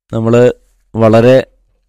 നമ്മൾ വളരെ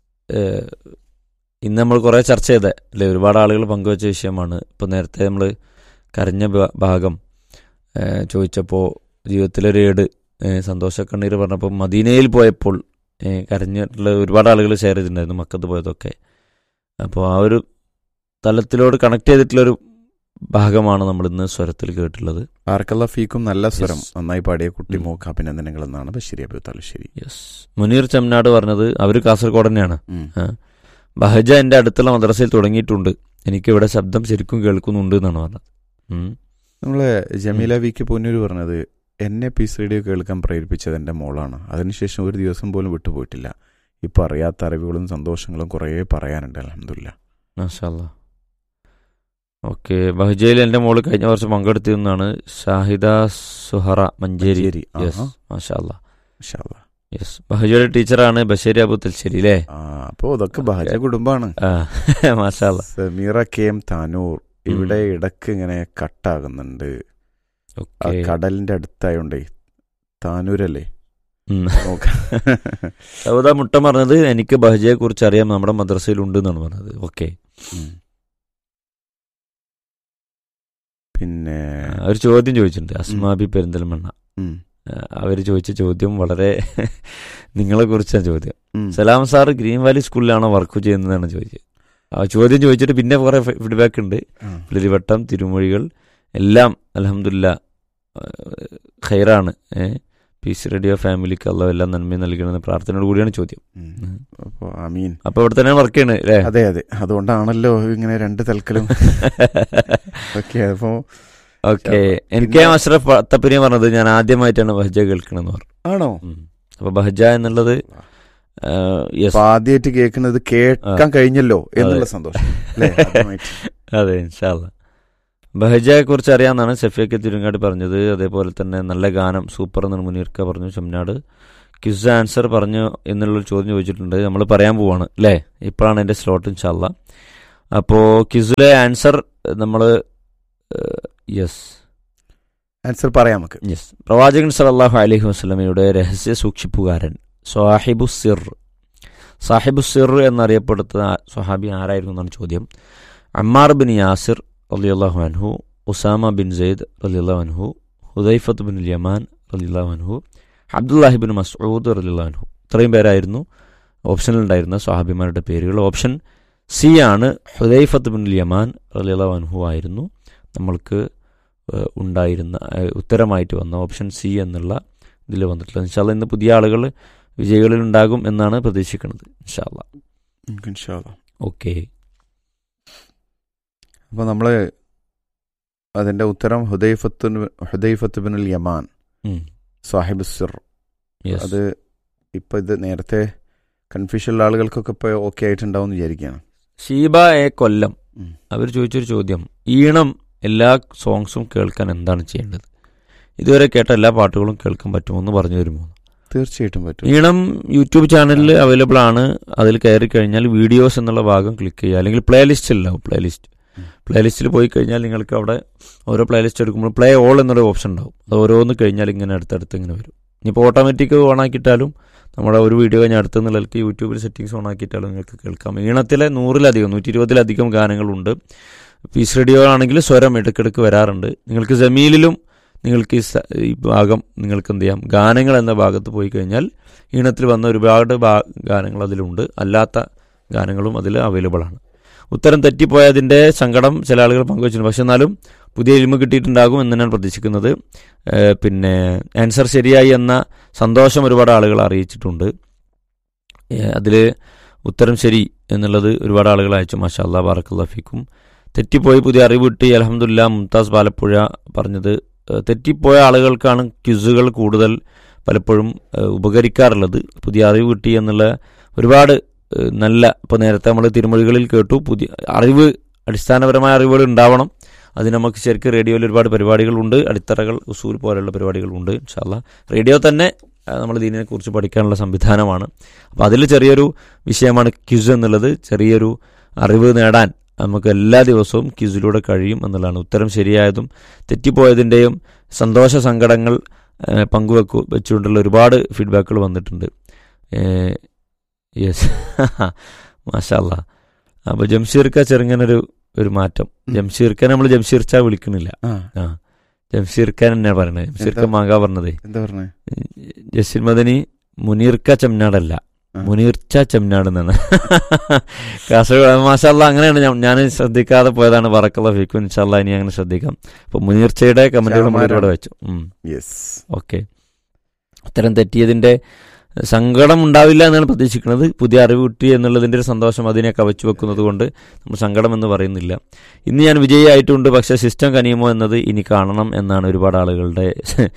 ഇന്ന് നമ്മൾ കുറേ ചർച്ച ചെയ്ത അല്ലേ, ഒരുപാട് ആളുകൾ പങ്കുവച്ച വിഷയമാണ്. ഇപ്പോൾ നേരത്തെ നമ്മൾ കരഞ്ഞ ഭാഗം ചോദിച്ചപ്പോൾ ജീവിതത്തിലൊരു ഏട് സന്തോഷക്കണ്ണീർ പറഞ്ഞപ്പോൾ മദീനയിൽ പോയപ്പോൾ കരഞ്ഞിട്ടുള്ള ഒരുപാട് ആളുകൾ ഷെയർ ചെയ്തിട്ടുണ്ടായിരുന്നു, മക്കത്ത് പോയതൊക്കെ. അപ്പോൾ ആ ഒരു തലത്തിലോട് കണക്ട് ചെയ്തിട്ടുള്ളൊരു ഭാഗമാണ് നമ്മൾ ഇന്ന് സ്വരത്തിൽ കേട്ടിട്ടുള്ളത്. ബാറക്കല്ലാഹു ഫീക്കും. നല്ല സ്വരം, നന്നായി പാടിയ കുട്ടി മോക്ക് അഭിനന്ദനങ്ങൾ എന്നാണ് ബഷീർ അബി തലശ്ശേരി. യെസ്. മുനീർ ചമ്നാട് പറഞ്ഞത് അവർ കാസർഗോഡ് തന്നെയാണ്. ബഹജ എൻ്റെ അടുത്തുള്ള മദ്രസയിൽ തുടങ്ങിയിട്ടുണ്ട്, എനിക്കിവിടെ ശബ്ദം ശരിക്കും കേൾക്കുന്നുണ്ട് എന്നാണ് പറഞ്ഞത്. നമ്മളെ ജമീല വിക്ക് പൊന്നൂര് പറഞ്ഞത്, എന്നെ പീസ് റേഡിയോ കേൾക്കാൻ പ്രേരിപ്പിച്ചത് എൻ്റെ മോളാണ്. അതിനുശേഷം ഒരു ദിവസം പോലും വിട്ടുപോയിട്ടില്ല. ഇപ്പം അറിയാത്ത അറിവുകളും സന്തോഷങ്ങളും കുറേ പറയാനുണ്ട്. അൽഹംദുലില്ലാ. മാഷാ അല്ലാഹ്. ഓക്കെ. ബഹജയിൽ എൻ്റെ മോള് കഴിഞ്ഞ വർഷം പങ്കെടുത്തിരുന്നതാണ്. ഷാഹിദ സുഹറ മഞ്ചേരി. യെസ്. മാഷാ അല്ലാഹ്. യെസ്. ബഹജയുടെ ടീച്ചറാണ് ബഷീർ അബു തൽശ്ശേരി അല്ലേ? അപ്പോൾ ഇതൊക്കെ ബഹജ കുടുംബാണ്. മാഷാ അല്ലാഹ്. സമീറ കെ എം താനൂർ, ഇവിടെ ഇടക്ക് ഇങ്ങനെ കട്ടാകുന്നുണ്ട്. കടലിന്റെ അടുത്തായോണ്ടേ. താനൂരല്ലേ? സൗദ മുട്ടം പറഞ്ഞത്, എനിക്ക് ബഹജയെ കുറിച്ച് അറിയാം, നമ്മുടെ മദ്രസയിൽ ഉണ്ട് എന്നാണ് പറഞ്ഞത്. ഓക്കെ. പിന്നെ ഒരു ചോദ്യം ചോദിച്ചിട്ടുണ്ട്, അസ്മാബി പെരിന്തൽമണ്ണ. അവർ ചോദിച്ച ചോദ്യം വളരെ നിങ്ങളെ കുറിച്ചാണ് ചോദ്യം. സലാം സാർ ഗ്രീൻ വാലി സ്കൂളിലാണോ വർക്ക് ചെയ്യുന്നതാണ് ചോദിച്ചത്. ആ ചോദ്യം ചോദിച്ചിട്ട് പിന്നെ കുറെ ഫീഡ്ബാക്ക് ഉണ്ട്. പുലരിവട്ടം, തിരുമൊഴികൾ എല്ലാം അൽഹംദുലില്ലാ ഖൈറാണ്. പീസ് റേഡിയോ ഫാമിലിക്ക് അല്ലാഹു എല്ലാം നന്മ നൽകണമെന്ന പ്രാർത്ഥനയോട് കൂടിയാണ് ചോദ്യം. അപ്പൊ ഇവിടെ തന്നെ വർക്ക് ചെയ്യണേ അല്ലേ? അതെ അതെ, അതുകൊണ്ടാണല്ലോ ഇങ്ങനെ രണ്ട് തൽക്കലും. ഓക്കെ. എനിക്ക് അഷ്റഫ് തപ്പനി പറഞ്ഞത്, ഞാൻ ആദ്യമായിട്ടാണ് ബഹജ കേൾക്കണമെന്ന് പറഞ്ഞു. ആണോ? അപ്പൊ ബഹജ എന്നുള്ളത് ആദ്യമായിട്ട് കേൾക്കുന്നത് കേൾക്കാൻ കഴിഞ്ഞല്ലോ എന്നുള്ള സന്തോഷം. അതെ, ഇൻഷാ അല്ലാഹ്. ബഹജയെ കുറിച്ച് അറിയാമെന്നാണ് സഫിയൊക്കെ തിരുങ്ങാട് പറഞ്ഞത്. അതേപോലെ തന്നെ നല്ല ഗാനം സൂപ്പർ എന്നാണ് മുനീർക്ക പറഞ്ഞു. ചമ്നാട് ക്വിസ് ആൻസർ പറഞ്ഞു എന്നുള്ളൊരു ചോദ്യം ചോദിച്ചിട്ടുണ്ട്, നമ്മൾ പറയാൻ പോവാണ് അല്ലേ? ഇപ്പോഴാണ് എൻ്റെ സ്ലോട്ട് ഇൻഷാ അല്ലാഹ്. അപ്പോൾ ക്വിസിലെ ആൻസർ നമ്മൾ ആൻസർ പറയാം നമുക്ക്. യെസ്. പ്രവാചകൻ സല്ലല്ലാഹു അലൈഹി വസല്ലമയുടെ രഹസ്യ സൂക്ഷിപ്പുകാരൻ സാഹിബു സിർ എന്നറിയപ്പെടുന്ന സ്വഹാബി ആരായിരുന്നു എന്നാണ് ചോദ്യം. അമ്മാർ ബിൻ യാസിർ റളിയല്ലാഹു അൻഹു, ഉസാമ ബിൻ സെയ്ദ് റളിയല്ലാഹു അൻഹു, ഹുദൈഫത്ത് ബിൻ യമാൻ റളിയല്ലാഹു അൻഹു, അബ്ദുല്ലാഹി ബിൻ മസ്ഊദ് റളിയല്ലാഹു അൻഹു. ഇത്രയും പേരായിരുന്നു ഓപ്ഷനിലുണ്ടായിരുന്ന സ്വഹാബിമാരുടെ പേരുകൾ. ഓപ്ഷൻ സി ആണ്, ഹുദൈഫത്ത് ബിൻ യമാൻ റളിയല്ലാഹു അൻഹു ആയിരുന്നു നമ്മൾക്ക് ഉണ്ടായിരുന്ന ഉത്തരമായിട്ട് വന്ന ഓപ്ഷൻ സി എന്നുള്ള ഇതിൽ വന്നിട്ടുള്ളത്. ഇൻഷാ അല്ലാഹ് ഇന്ന് പുതിയ ആളുകൾ വിജയികളിൽ ഉണ്ടാകും എന്നാണ് പ്രതീക്ഷിക്കുന്നത്. ഇൻഷാ അല്ലാഹ്. ഓക്കെ. അപ്പോൾ നമ്മൾ അതിൻ്റെ ഉത്തരം ഹുദൈഫത്ത് ബിൻ യമാൻ സാഹിബ് സിർ. അത് ഇപ്പം ഇത് നേരത്തെ കൺഫ്യൂഷനുള്ള ആളുകൾക്കൊക്കെ ഇപ്പോൾ ഓക്കെ ആയിട്ടുണ്ടാവും എന്ന് വിചാരിക്കുകയാണ്. ഷീബ എ കൊല്ലം അവർ ചോദിച്ചൊരു ചോദ്യം, ഈണം എല്ലാ സോങ്സും കേൾക്കാൻ എന്താണ് ചെയ്യേണ്ടത്? ഇതുവരെ കേട്ട എല്ലാ പാട്ടുകളും കേൾക്കാൻ പറ്റുമോ എന്ന് പറഞ്ഞു തരുമോ? തീർച്ചയായിട്ടും പറ്റും. ഈണം യൂട്യൂബ് ചാനലിൽ അവൈലബിൾ ആണ്. അതിൽ കയറി കഴിഞ്ഞാൽ വീഡിയോസ് എന്നുള്ള ഭാഗം ക്ലിക്ക് ചെയ്യുക, അല്ലെങ്കിൽ പ്ലേലിസ്റ്റ് ഉണ്ടാവും. പ്ലേലിസ്റ്റിൽ പോയി കഴിഞ്ഞാൽ നിങ്ങൾക്ക് അവിടെ ഓരോ പ്ലേലിസ്റ്റ് എടുക്കുമ്പോൾ പ്ലേ ഓൾ എന്നൊരു ഓപ്ഷൻ ഉണ്ടാവും. അത് ഓരോന്ന് കഴിഞ്ഞാൽ ഇങ്ങനെ അടുത്തടുത്ത് ഇങ്ങനെ വരും. ഇനിയിപ്പോൾ ഓട്ടോമാറ്റിക് ഓൺ ആക്കിയിട്ടാലും നമ്മുടെ ഒരു വീഡിയോ കഴിഞ്ഞാൽ അടുത്ത നിലയ്ക്ക് യൂട്യൂബിൽ സെറ്റിങ്സ് ഓൺ ആക്കിയിട്ടാലും നിങ്ങൾക്ക് കേൾക്കാം. ഈണത്തിലെ 120 ഗാനങ്ങളുണ്ട്. പീസ് റേഡിയോ ആണെങ്കിൽ സ്വരം ഇടയ്ക്കിടയ്ക്ക് വരാറുണ്ട്. നിങ്ങൾക്ക് ജമീലിലും നിങ്ങൾക്ക് ഈ ഭാഗം നിങ്ങൾക്ക് എന്ത് ചെയ്യാം, ഗാനങ്ങൾ എന്ന ഭാഗത്ത് പോയി കഴിഞ്ഞാൽ ഈണത്തിൽ വന്ന ഒരുപാട് ഗാനങ്ങൾ അതിലുണ്ട്. അല്ലാത്ത ഗാനങ്ങളും അതിൽ അവൈലബിൾ ആണ്. ഉത്തരം തെറ്റിപ്പോയതിൻ്റെ സങ്കടം ചില ആളുകൾ പങ്കുവച്ചിട്ടുണ്ട്. പക്ഷെ എന്നാലും പുതിയ ഇൽമ കിട്ടിയിട്ടുണ്ടാകും എന്ന് ഞാൻ പ്രതീക്ഷിക്കുന്നത്. പിന്നെ ആൻസർ ശരിയായി എന്ന സന്തോഷം ഒരുപാട് ആളുകൾ അറിയിച്ചിട്ടുണ്ട്. അതിൽ ഉത്തരം ശരി എന്നുള്ളത് ഒരുപാട് ആളുകൾ അയച്ചു. മാഷാ അല്ലാഹ്, ബാറക്കല്ലാഹു ഫീക്കും. തെറ്റിപ്പോയി പുതിയ അറിവ് കിട്ടി, അൽഹംദുലില്ലാ. മുംതാസ് പാലപ്പുഴ പറഞ്ഞത്, തെറ്റിപ്പോയ ആളുകൾക്കാണ് ക്വിസുകൾ കൂടുതൽ പലപ്പോഴും ഉപകരിക്കാറുള്ളത്. പുതിയ അറിവ് കിട്ടി എന്നുള്ള ഒരുപാട് നല്ല, ഇപ്പോൾ നേരത്തെ നമ്മൾ തിരുമൊഴികളിൽ കേട്ടു, പുതിയ അറിവ്, അടിസ്ഥാനപരമായ അറിവുകൾ ഉണ്ടാവണം. അത് നമുക്ക് ശരിക്കും റേഡിയോയിൽ ഒരുപാട് പരിപാടികളുണ്ട്, അടിത്തറകൾ, ഉസൂൽ പോലെയുള്ള പരിപാടികളുണ്ട്. ഇൻഷാ അല്ലാഹ് റേഡിയോ തന്നെ നമ്മൾ ദീനിനെ കുറിച്ച് പഠിക്കാനുള്ള സംവിധാനമാണ്. അപ്പോൾ അതിൽ ചെറിയൊരു വിഷയമാണ് ക്വിസ് എന്നുള്ളത്. ചെറിയൊരു അറിവ് നേടാൻ നമുക്ക് എല്ലാ ദിവസവും ക്വിസിലൂടെ കഴിയും എന്നുള്ളതാണ്. ഉത്തരം ശരിയായതും തെറ്റിപ്പോയതിൻ്റെയും സന്തോഷ സങ്കടങ്ങൾ വെച്ചുകൊണ്ടുള്ള ഒരുപാട് ഫീഡ്ബാക്കുകൾ വന്നിട്ടുണ്ട്. യെസ്, മാഷാ അല്ലാ. അപ്പോൾ ജംഷീർക്ക ചെറുങ്ങനൊരു മാറ്റം. ജംഷീർഖാൻ നമ്മൾ ജംഷീർച്ച വിളിക്കണില്ല. ജംഷീർഖാൻ തന്നെയാണ് പറയണത്. ജംഷീർഖ മാങ്ക പറഞ്ഞത്. ജസീൽ മദനി മുനീർക്ക ചെമ്മനാടല്ല, മുനീർച്ച ചെമ്മനാട് എന്നാണ്. കാസർഗോഡ്. മാഷാ അല്ലാ, അങ്ങനെയാണ് ഞാൻ ശ്രദ്ധിക്കാതെ പോയതാണ്. ബറക്കല്ലാഹു ഫീക്കും. ഇൻഷാ അല്ലാ ഇനി അങ്ങനെ ശ്രദ്ധിക്കാം. അപ്പോൾ മുനീർച്ചയുടെ കമന്റുകൾ നമ്മളിവിടെ വെച്ചു. ഓക്കെ. ഉത്തരം തെറ്റിയതിന്റെ സങ്കടം ഉണ്ടാവില്ല എന്നാണ് പ്രതീക്ഷിക്കുന്നത്. പുതിയ അറിവ് കിട്ടി എന്നുള്ളതിൻ്റെ ഒരു സന്തോഷം അതിനെ കവച്ചു വെക്കുന്നത് കൊണ്ട് നമ്മൾ സങ്കടം എന്ന് പറയുന്നില്ല. ഇന്ന് ഞാൻ വിജയിയായിട്ടുണ്ട്, പക്ഷെ സിസ്റ്റം കനിയുമോ എന്നത് ഇനി കാണണം എന്നാണ് ഒരുപാട് ആളുകളുടെ.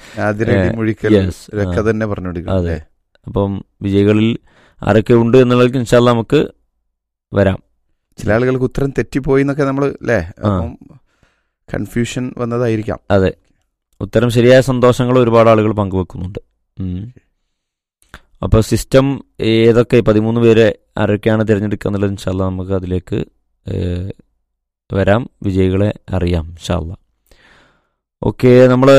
അതെ. അപ്പം വിജയികളിൽ ആരൊക്കെ ഉണ്ട് എന്നുള്ളത് ഇൻഷാ അല്ലാ നമുക്ക് വരാം. ചില ആളുകൾക്ക് ഉത്തരം തെറ്റിപ്പോയി എന്നൊക്കെ നമ്മൾ കൺഫ്യൂഷൻ വന്നതായിരിക്കാം. അതെ, ഉത്തരം ശരിയായ സന്തോഷങ്ങൾ ഒരുപാട് ആളുകൾ പങ്കുവെക്കുന്നുണ്ട്. അപ്പോൾ സിസ്റ്റം ഏതൊക്കെ 13 പേരെ ആരൊക്കെയാണ് തിരഞ്ഞെടുക്കുക എന്നുള്ളത് ഇൻഷാ അല്ലാ നമുക്ക് അതിലേക്ക് വരാം, വിജയികളെ അറിയാം ഇൻഷാ അല്ലാ. ഓക്കെ. നമ്മൾ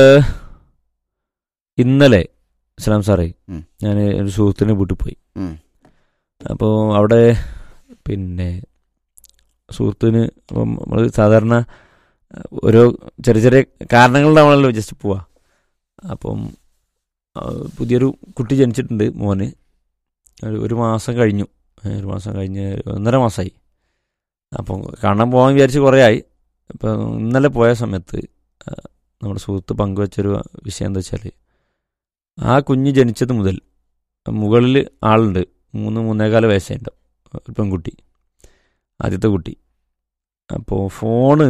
ഇന്നലെ സലാം സാറേ, ഞാൻ ഒരു സുഹൃത്തിന് വീട്ടിൽ പോയി. അപ്പോൾ അവിടെ പിന്നെ സുഹൃത്തിന് നമ്മൾ സാധാരണ ഓരോ ചെറിയ ചെറിയ കാരണങ്ങളുണ്ടാവണമല്ലോ ജസ്റ്റ് പോവാ. അപ്പം പുതിയൊരു കുട്ടി ജനിച്ചിട്ടുണ്ട്, മോന്. ഒരു മാസം കഴിഞ്ഞു. 1.5 മാസമായി. അപ്പം കാണാൻ പോകാൻ വിചാരിച്ച് കുറേ ആയി. അപ്പം ഇന്നലെ പോയ സമയത്ത് നമ്മുടെ സുഹൃത്ത് പങ്കുവച്ചൊരു വിഷയം എന്താ വെച്ചാൽ, ആ കുഞ്ഞ് ജനിച്ചത് മുതൽ മുകളിൽ ആളുണ്ട്. 3-3.25 വയസ്സായിട്ടുണ്ടാവും, ഒരു പെൺകുട്ടി, ആദ്യത്തെ കുട്ടി. അപ്പോൾ ഫോണ്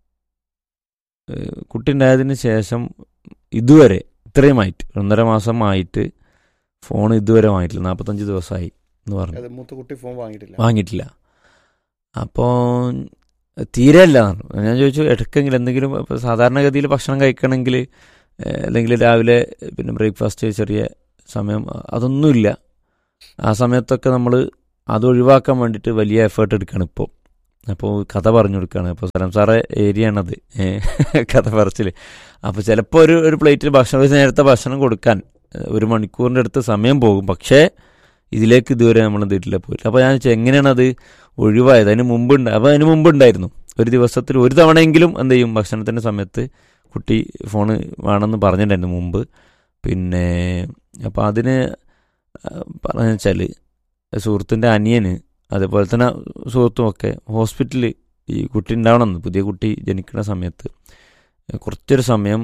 കുട്ടി ഉണ്ടായതിന് ശേഷം ഇതുവരെ ഇത്രയുമായിട്ട് 1.5 മാസമായിട്ട് ഫോൺ ഇതുവരെ വാങ്ങിയിട്ടില്ല. 45 ദിവസമായി എന്ന് പറഞ്ഞു. വാങ്ങിയിട്ടില്ല. അപ്പോൾ തീരെ അല്ല. ഞാൻ ചോദിച്ചു, ഇടയ്ക്കെങ്കിലും എന്തെങ്കിലും സാധാരണഗതിയിൽ ഭക്ഷണം കഴിക്കണമെങ്കിൽ അല്ലെങ്കിൽ രാവിലെ പിന്നെ ബ്രേക്ക്ഫാസ്റ്റ് ചെറിയ സമയം അതൊന്നുമില്ല. ആ സമയത്തൊക്കെ നമ്മൾ അത് ഒഴിവാക്കാൻ വേണ്ടിയിട്ട് വലിയ എഫേർട്ട് എടുക്കുകയാണ് ഇപ്പോൾ. അപ്പോൾ കഥ പറഞ്ഞു കൊടുക്കുകയാണ്. അപ്പോൾ സലാം സാറെ ഏരിയയാണത് കഥ പറച്ചിൽ. അപ്പോൾ ചിലപ്പോൾ ഒരു പ്ലേറ്റിൽ ഭക്ഷണം, നേരത്തെ ഭക്ഷണം കൊടുക്കാൻ 1 മണിക്കൂറിൻ്റെ അടുത്ത് സമയം പോകും. പക്ഷേ ഇതിലേക്ക് ഇതുവരെ നമ്മൾ എന്തിട്ടില്ല, പോയില്ല. അപ്പോൾ ഞാൻ എങ്ങനെയാണത് ഒഴിവായത്? അതിന് മുമ്പുണ്ടായിരുന്നു. ഒരു ദിവസത്തിൽ ഒരു തവണയെങ്കിലും എന്ത് ചെയ്യും, ഭക്ഷണത്തിൻ്റെ സമയത്ത് കുട്ടി ഫോണ് വേണമെന്ന് പറഞ്ഞിട്ടുണ്ടായിരുന്നു മുമ്പ്. പിന്നെ അപ്പോൾ അതിന് പറഞ്ഞു വെച്ചാൽ സുഹൃത്തിൻ്റെ അനിയന് അതേപോലെ തന്നെ സുഹൃത്തുമൊക്കെ ഹോസ്പിറ്റലിൽ ഈ കുട്ടി ഉണ്ടാവണമെന്ന്, പുതിയ കുട്ടി ജനിക്കുന്ന സമയത്ത് കുറച്ചൊരു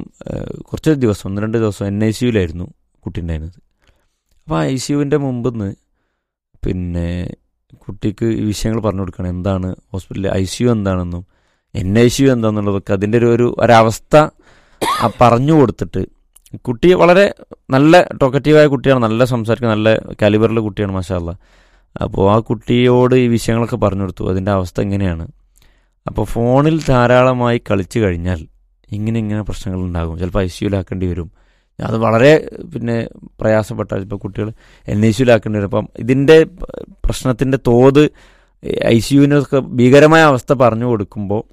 ദിവസം 1-2 ദിവസം NICUലായിരുന്നു കുട്ടി ഉണ്ടായിരുന്നത്. അപ്പോൾ ICUവിൻ്റെ മുമ്പിന്ന് പിന്നെ കുട്ടിക്ക് ഈ വിഷയങ്ങൾ പറഞ്ഞു കൊടുക്കണം. എന്താണ് ഹോസ്പിറ്റലിൽ ICU എന്താണെന്നും NICU എന്താണെന്നുള്ളതൊക്കെ അതിൻ്റെ ഒരവസ്ഥ പറഞ്ഞു കൊടുത്തിട്ട്, കുട്ടി വളരെ നല്ല ടോക്കറ്റീവായ കുട്ടിയാണ്, നല്ല സംസാരിക്കുന്ന നല്ല കാലിബറിലെ കുട്ടിയാണ് മാഷാ അല്ലാ. അപ്പോൾ ആ കുട്ടിയോട് ഈ വിഷയങ്ങളൊക്കെ പറഞ്ഞു കൊടുത്തു, അതിൻ്റെ അവസ്ഥ എങ്ങനെയാണ്. അപ്പോൾ ഫോണിൽ ധാരാളമായി കളിച്ചു കഴിഞ്ഞാൽ ഇങ്ങനെ പ്രശ്നങ്ങൾ ഉണ്ടാകും. ചിലപ്പോൾ ICUലാക്കേണ്ടി വരും. അത് വളരെ പിന്നെ പ്രയാസപ്പെട്ടാൽ ഇപ്പോൾ കുട്ടികൾ NICUലാക്കേണ്ടി വരും. അപ്പം ഇതിൻ്റെ പ്രശ്നത്തിൻ്റെ തോത് ICUവിനൊക്കെ ഭീകരമായ അവസ്ഥ പറഞ്ഞു കൊടുക്കുമ്പോൾ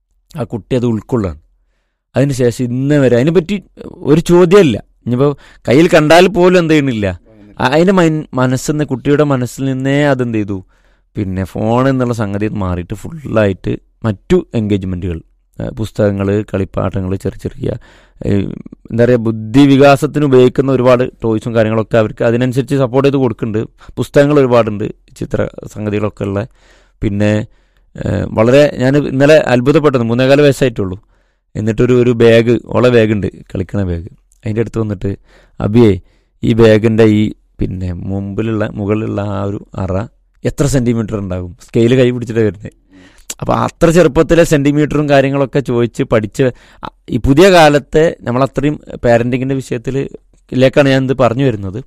ആ കുട്ടി അത് ഉൾക്കൊള്ളാണ്. അതിനുശേഷം ഇന്ന് വരെ അതിനെപ്പറ്റി ഒരു ചോദ്യമില്ല. ഇനിയിപ്പോൾ കയ്യിൽ കണ്ടാൽ പോലും എന്ത് ചെയ്യണില്ല, അതിൻ്റെ കുട്ടിയുടെ മനസ്സിൽ നിന്നേ അതെന്ത് ചെയ്തു, പിന്നെ ഫോൺ എന്നുള്ള സംഗതി മാറിയിട്ട് ഫുള്ളായിട്ട് മറ്റു എൻഗേജ്മെൻറ്റുകൾ, പുസ്തകങ്ങൾ, കളിപ്പാട്ടങ്ങൾ, ചെറിയ എന്താ പറയുക ബുദ്ധി വികാസത്തിന് ഉപയോഗിക്കുന്ന ഒരുപാട് ടോയ്സും കാര്യങ്ങളൊക്കെ അവർക്ക് അതിനനുസരിച്ച് സപ്പോർട്ട് ചെയ്ത് കൊടുക്കുന്നുണ്ട്. പുസ്തകങ്ങൾ ഒരുപാടുണ്ട്, ചിത്ര സംഗതികളൊക്കെ ഉള്ള. പിന്നെ വളരെ ഞാൻ ഇന്നലെ അത്ഭുതപ്പെട്ടത്, 3.25 വയസ്സായിട്ടുള്ളൂ. എന്നിട്ടൊരു ബാഗ്, ബാഗുണ്ട്, കളിക്കണ ബാഗ്. അതിൻ്റെ അടുത്ത് വന്നിട്ട്, അബിയെ ഈ ബാഗിൻ്റെ ഈ പിന്നെ മുകളിലുള്ള ആ ഒരു അറ എത്ര സെൻറ്റിമീറ്റർ ഉണ്ടാകും? സ്കെയിൽ കൈ പിടിച്ചിട്ട് വരുന്നത്. അപ്പോൾ അത്ര ചെറുപ്പത്തിലെ സെൻറ്റിമീറ്ററും കാര്യങ്ങളൊക്കെ ചോദിച്ച് പഠിച്ച് ഈ പുതിയ കാലത്തെ നമ്മളത്രയും പാരൻറ്റിങ്ങിൻ്റെ വിഷയത്തിലേക്കാണ് ഞാൻ ഇത് പറഞ്ഞു വരുന്നത്.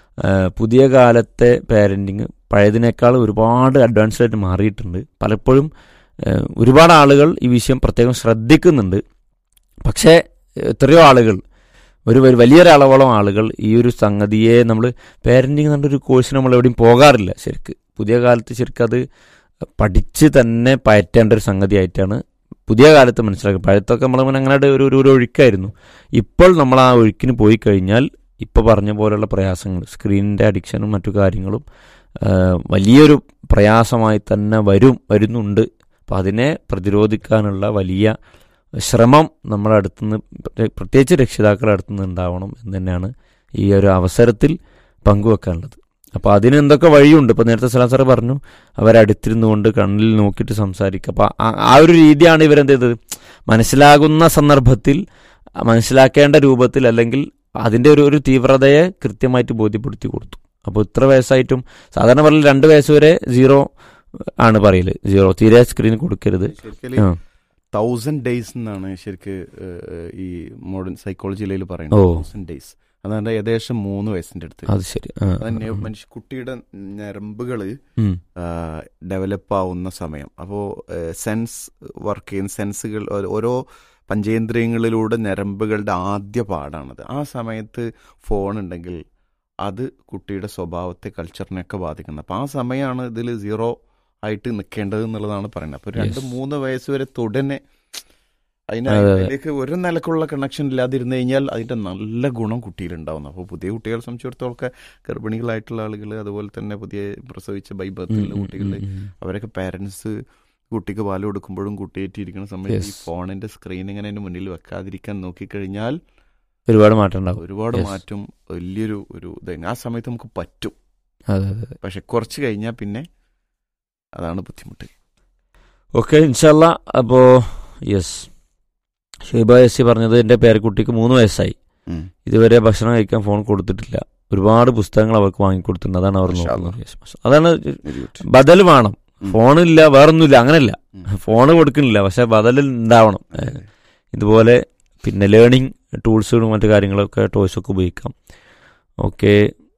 പുതിയ കാലത്തെ പാരൻറ്റിങ് പഴയതിനേക്കാൾ ഒരുപാട് അഡ്വാൻസ്ഡ് ആയിട്ട് മാറിയിട്ടുണ്ട്. പലപ്പോഴും ഒരുപാട് ആളുകൾ ഈ വിഷയം പ്രത്യേകം ശ്രദ്ധിക്കുന്നുണ്ട്. പക്ഷേ എത്രയോ ആളുകൾ, ഒരു വലിയൊരളവോളം ആളുകൾ ഈ ഒരു സംഗതിയെ നമ്മൾ പാരൻറ്റിങ് എന്നൊരു കോഴ്സിന് നമ്മൾ എവിടെയും പോകാറില്ല. ശരിക്ക് പുതിയ കാലത്ത് ശരിക്കും അത് പഠിച്ച് തന്നെ പയറ്റേണ്ട ഒരു സംഗതിയായിട്ടാണ് പുതിയ കാലത്ത് മനസ്സിലാക്കുക. പഴത്തൊക്കെ നമ്മൾ അങ്ങനെ ഒരു ഒഴുക്കായിരുന്നു. ഇപ്പോൾ നമ്മൾ ആ ഒഴുക്കിന് പോയി കഴിഞ്ഞാൽ ഇപ്പോൾ പറഞ്ഞ പോലെയുള്ള പ്രയാസങ്ങൾ, സ്ക്രീനിൻ്റെ അഡിക്ഷനും മറ്റു കാര്യങ്ങളും വലിയൊരു പ്രയാസമായി തന്നെ വരുന്നുണ്ട്. അപ്പം അതിനെ പ്രതിരോധിക്കാനുള്ള വലിയ ശ്രമം നമ്മുടെ അടുത്തുനിന്ന്, പ്രത്യേകിച്ച് രക്ഷിതാക്കളുടെ അടുത്തുനിന്ന് ഉണ്ടാവണം എന്ന് തന്നെയാണ് ഈ ഒരു അവസരത്തിൽ പങ്കുവെക്കാനുള്ളത്. അപ്പോൾ അതിന് എന്തൊക്കെ വഴിയുണ്ട്? ഇപ്പോൾ നേരത്തെ സലാം സാറ് പറഞ്ഞു, അവരടുത്തിരുന്നു കൊണ്ട് കണ്ണിൽ നോക്കിയിട്ട് സംസാരിക്കുക. അപ്പോൾ ആ ഒരു രീതിയാണ് ഇവരെന്ത് ചെയ്തത്, മനസ്സിലാകുന്ന സന്ദർഭത്തിൽ മനസ്സിലാക്കേണ്ട രൂപത്തിൽ, അല്ലെങ്കിൽ അതിൻ്റെ ഒരു തീവ്രതയെ കൃത്യമായിട്ട് ബോധ്യപ്പെടുത്തി കൊടുത്തു. അപ്പോൾ ഇത്ര വയസ്സായിട്ടും സാധാരണ പറയൽ 2 വയസ്സ് വരെ 0 ആണ് പറയല്, 0 തീരെ സ്ക്രീൻ കൊടുക്കരുത്. 1000 days എന്നാണ് ശരിക്ക് ഈ മോഡേൺ സൈക്കോളജിയിൽ പറയുന്നത്. 1000 days അതായത് ഏകദേശം 3 വയസ്സിന്റെ അടുത്ത്. അത് ശരി. കുട്ടിയുടെ ഞരമ്പുകൾ ഡെവലപ്പ് ആവുന്ന സമയം. അപ്പോൾ സെൻസ് വർക്ക് ചെയ്യുന്ന സെൻസുകൾ, ഓരോ പഞ്ചേന്ദ്രിയങ്ങളിലൂടെ ഞരമ്പുകളുടെ ആദ്യ പാടാണത്. ആ സമയത്ത് ഫോൺ ഉണ്ടെങ്കിൽ അത് കുട്ടിയുടെ സ്വഭാവത്തെ, കൾച്ചറിനെയൊക്കെ ബാധിക്കുന്നത്. അപ്പം ആ സമയമാണ് ഇതിൽ 0 ആയിട്ട് നിൽക്കേണ്ടത് എന്നുള്ളതാണ് പറയുന്നത്. അപ്പോൾ 2-3 വയസ്സ് വരെ തുടനെ അതിലേക്ക് ഒരു നിലക്കുള്ള കണക്ഷൻ ഇല്ലാതിരുന്നു കഴിഞ്ഞാൽ അതിൻ്റെ നല്ല ഗുണം കുട്ടിയിലുണ്ടാവുന്നു. അപ്പോൾ പുതിയ കുട്ടികളെ സംബന്ധിച്ചിടത്തോളം, ഗർഭിണികളായിട്ടുള്ള ആളുകൾ, അതുപോലെ തന്നെ പുതിയ പ്രസവിച്ച ബൈബത്തിലുള്ള കുട്ടികൾ, അവരൊക്കെ പാരൻസ് കുട്ടിക്ക് പാല് കൊടുക്കുമ്പോഴും കുട്ടിയേറ്റിരിക്കുന്ന സമയത്ത് ഈ ഫോണിന്റെ സ്ക്രീൻ ഇങ്ങനെ അതിന്റെ മുന്നിൽ വെക്കാതിരിക്കാൻ നോക്കിക്കഴിഞ്ഞാൽ ഒരുപാട് മാറ്റം ഉണ്ടാവും. ഒരുപാട് മാറ്റം, വലിയൊരു ആ സമയത്ത് നമുക്ക് പറ്റും. പക്ഷെ കുറച്ച് കഴിഞ്ഞാൽ പിന്നെ അതാണ് ബുദ്ധിമുട്ട്. ഓക്കെ, ഇൻഷാല്ലാ. അപ്പോൾ യെസ്, ഷെയ്ബ എസ് പറഞ്ഞത്, എൻ്റെ പേരക്കുട്ടിക്ക് 3 വയസ്സായി, ഇതുവരെ ഭക്ഷണം കഴിക്കാൻ ഫോൺ കൊടുത്തിട്ടില്ല, ഒരുപാട് പുസ്തകങ്ങൾ അവർക്ക് വാങ്ങിക്കൊടുത്തിട്ടുണ്ട്, അതാണ് അവർ നോക്കുന്നത്. അതാണ് ബദൽ വേണം. ഫോണില്ല, വേറൊന്നുമില്ല, അങ്ങനെയല്ല, ഫോണ് കൊടുക്കുന്നില്ല, പക്ഷെ ബദൽ ഉണ്ടാവണം. ഇതുപോലെ പിന്നെ ലേണിംഗ് ടൂൾസുകളും മറ്റു കാര്യങ്ങളൊക്കെ ടോയ്സൊക്കെ ഉപയോഗിക്കാം. ഓക്കെ,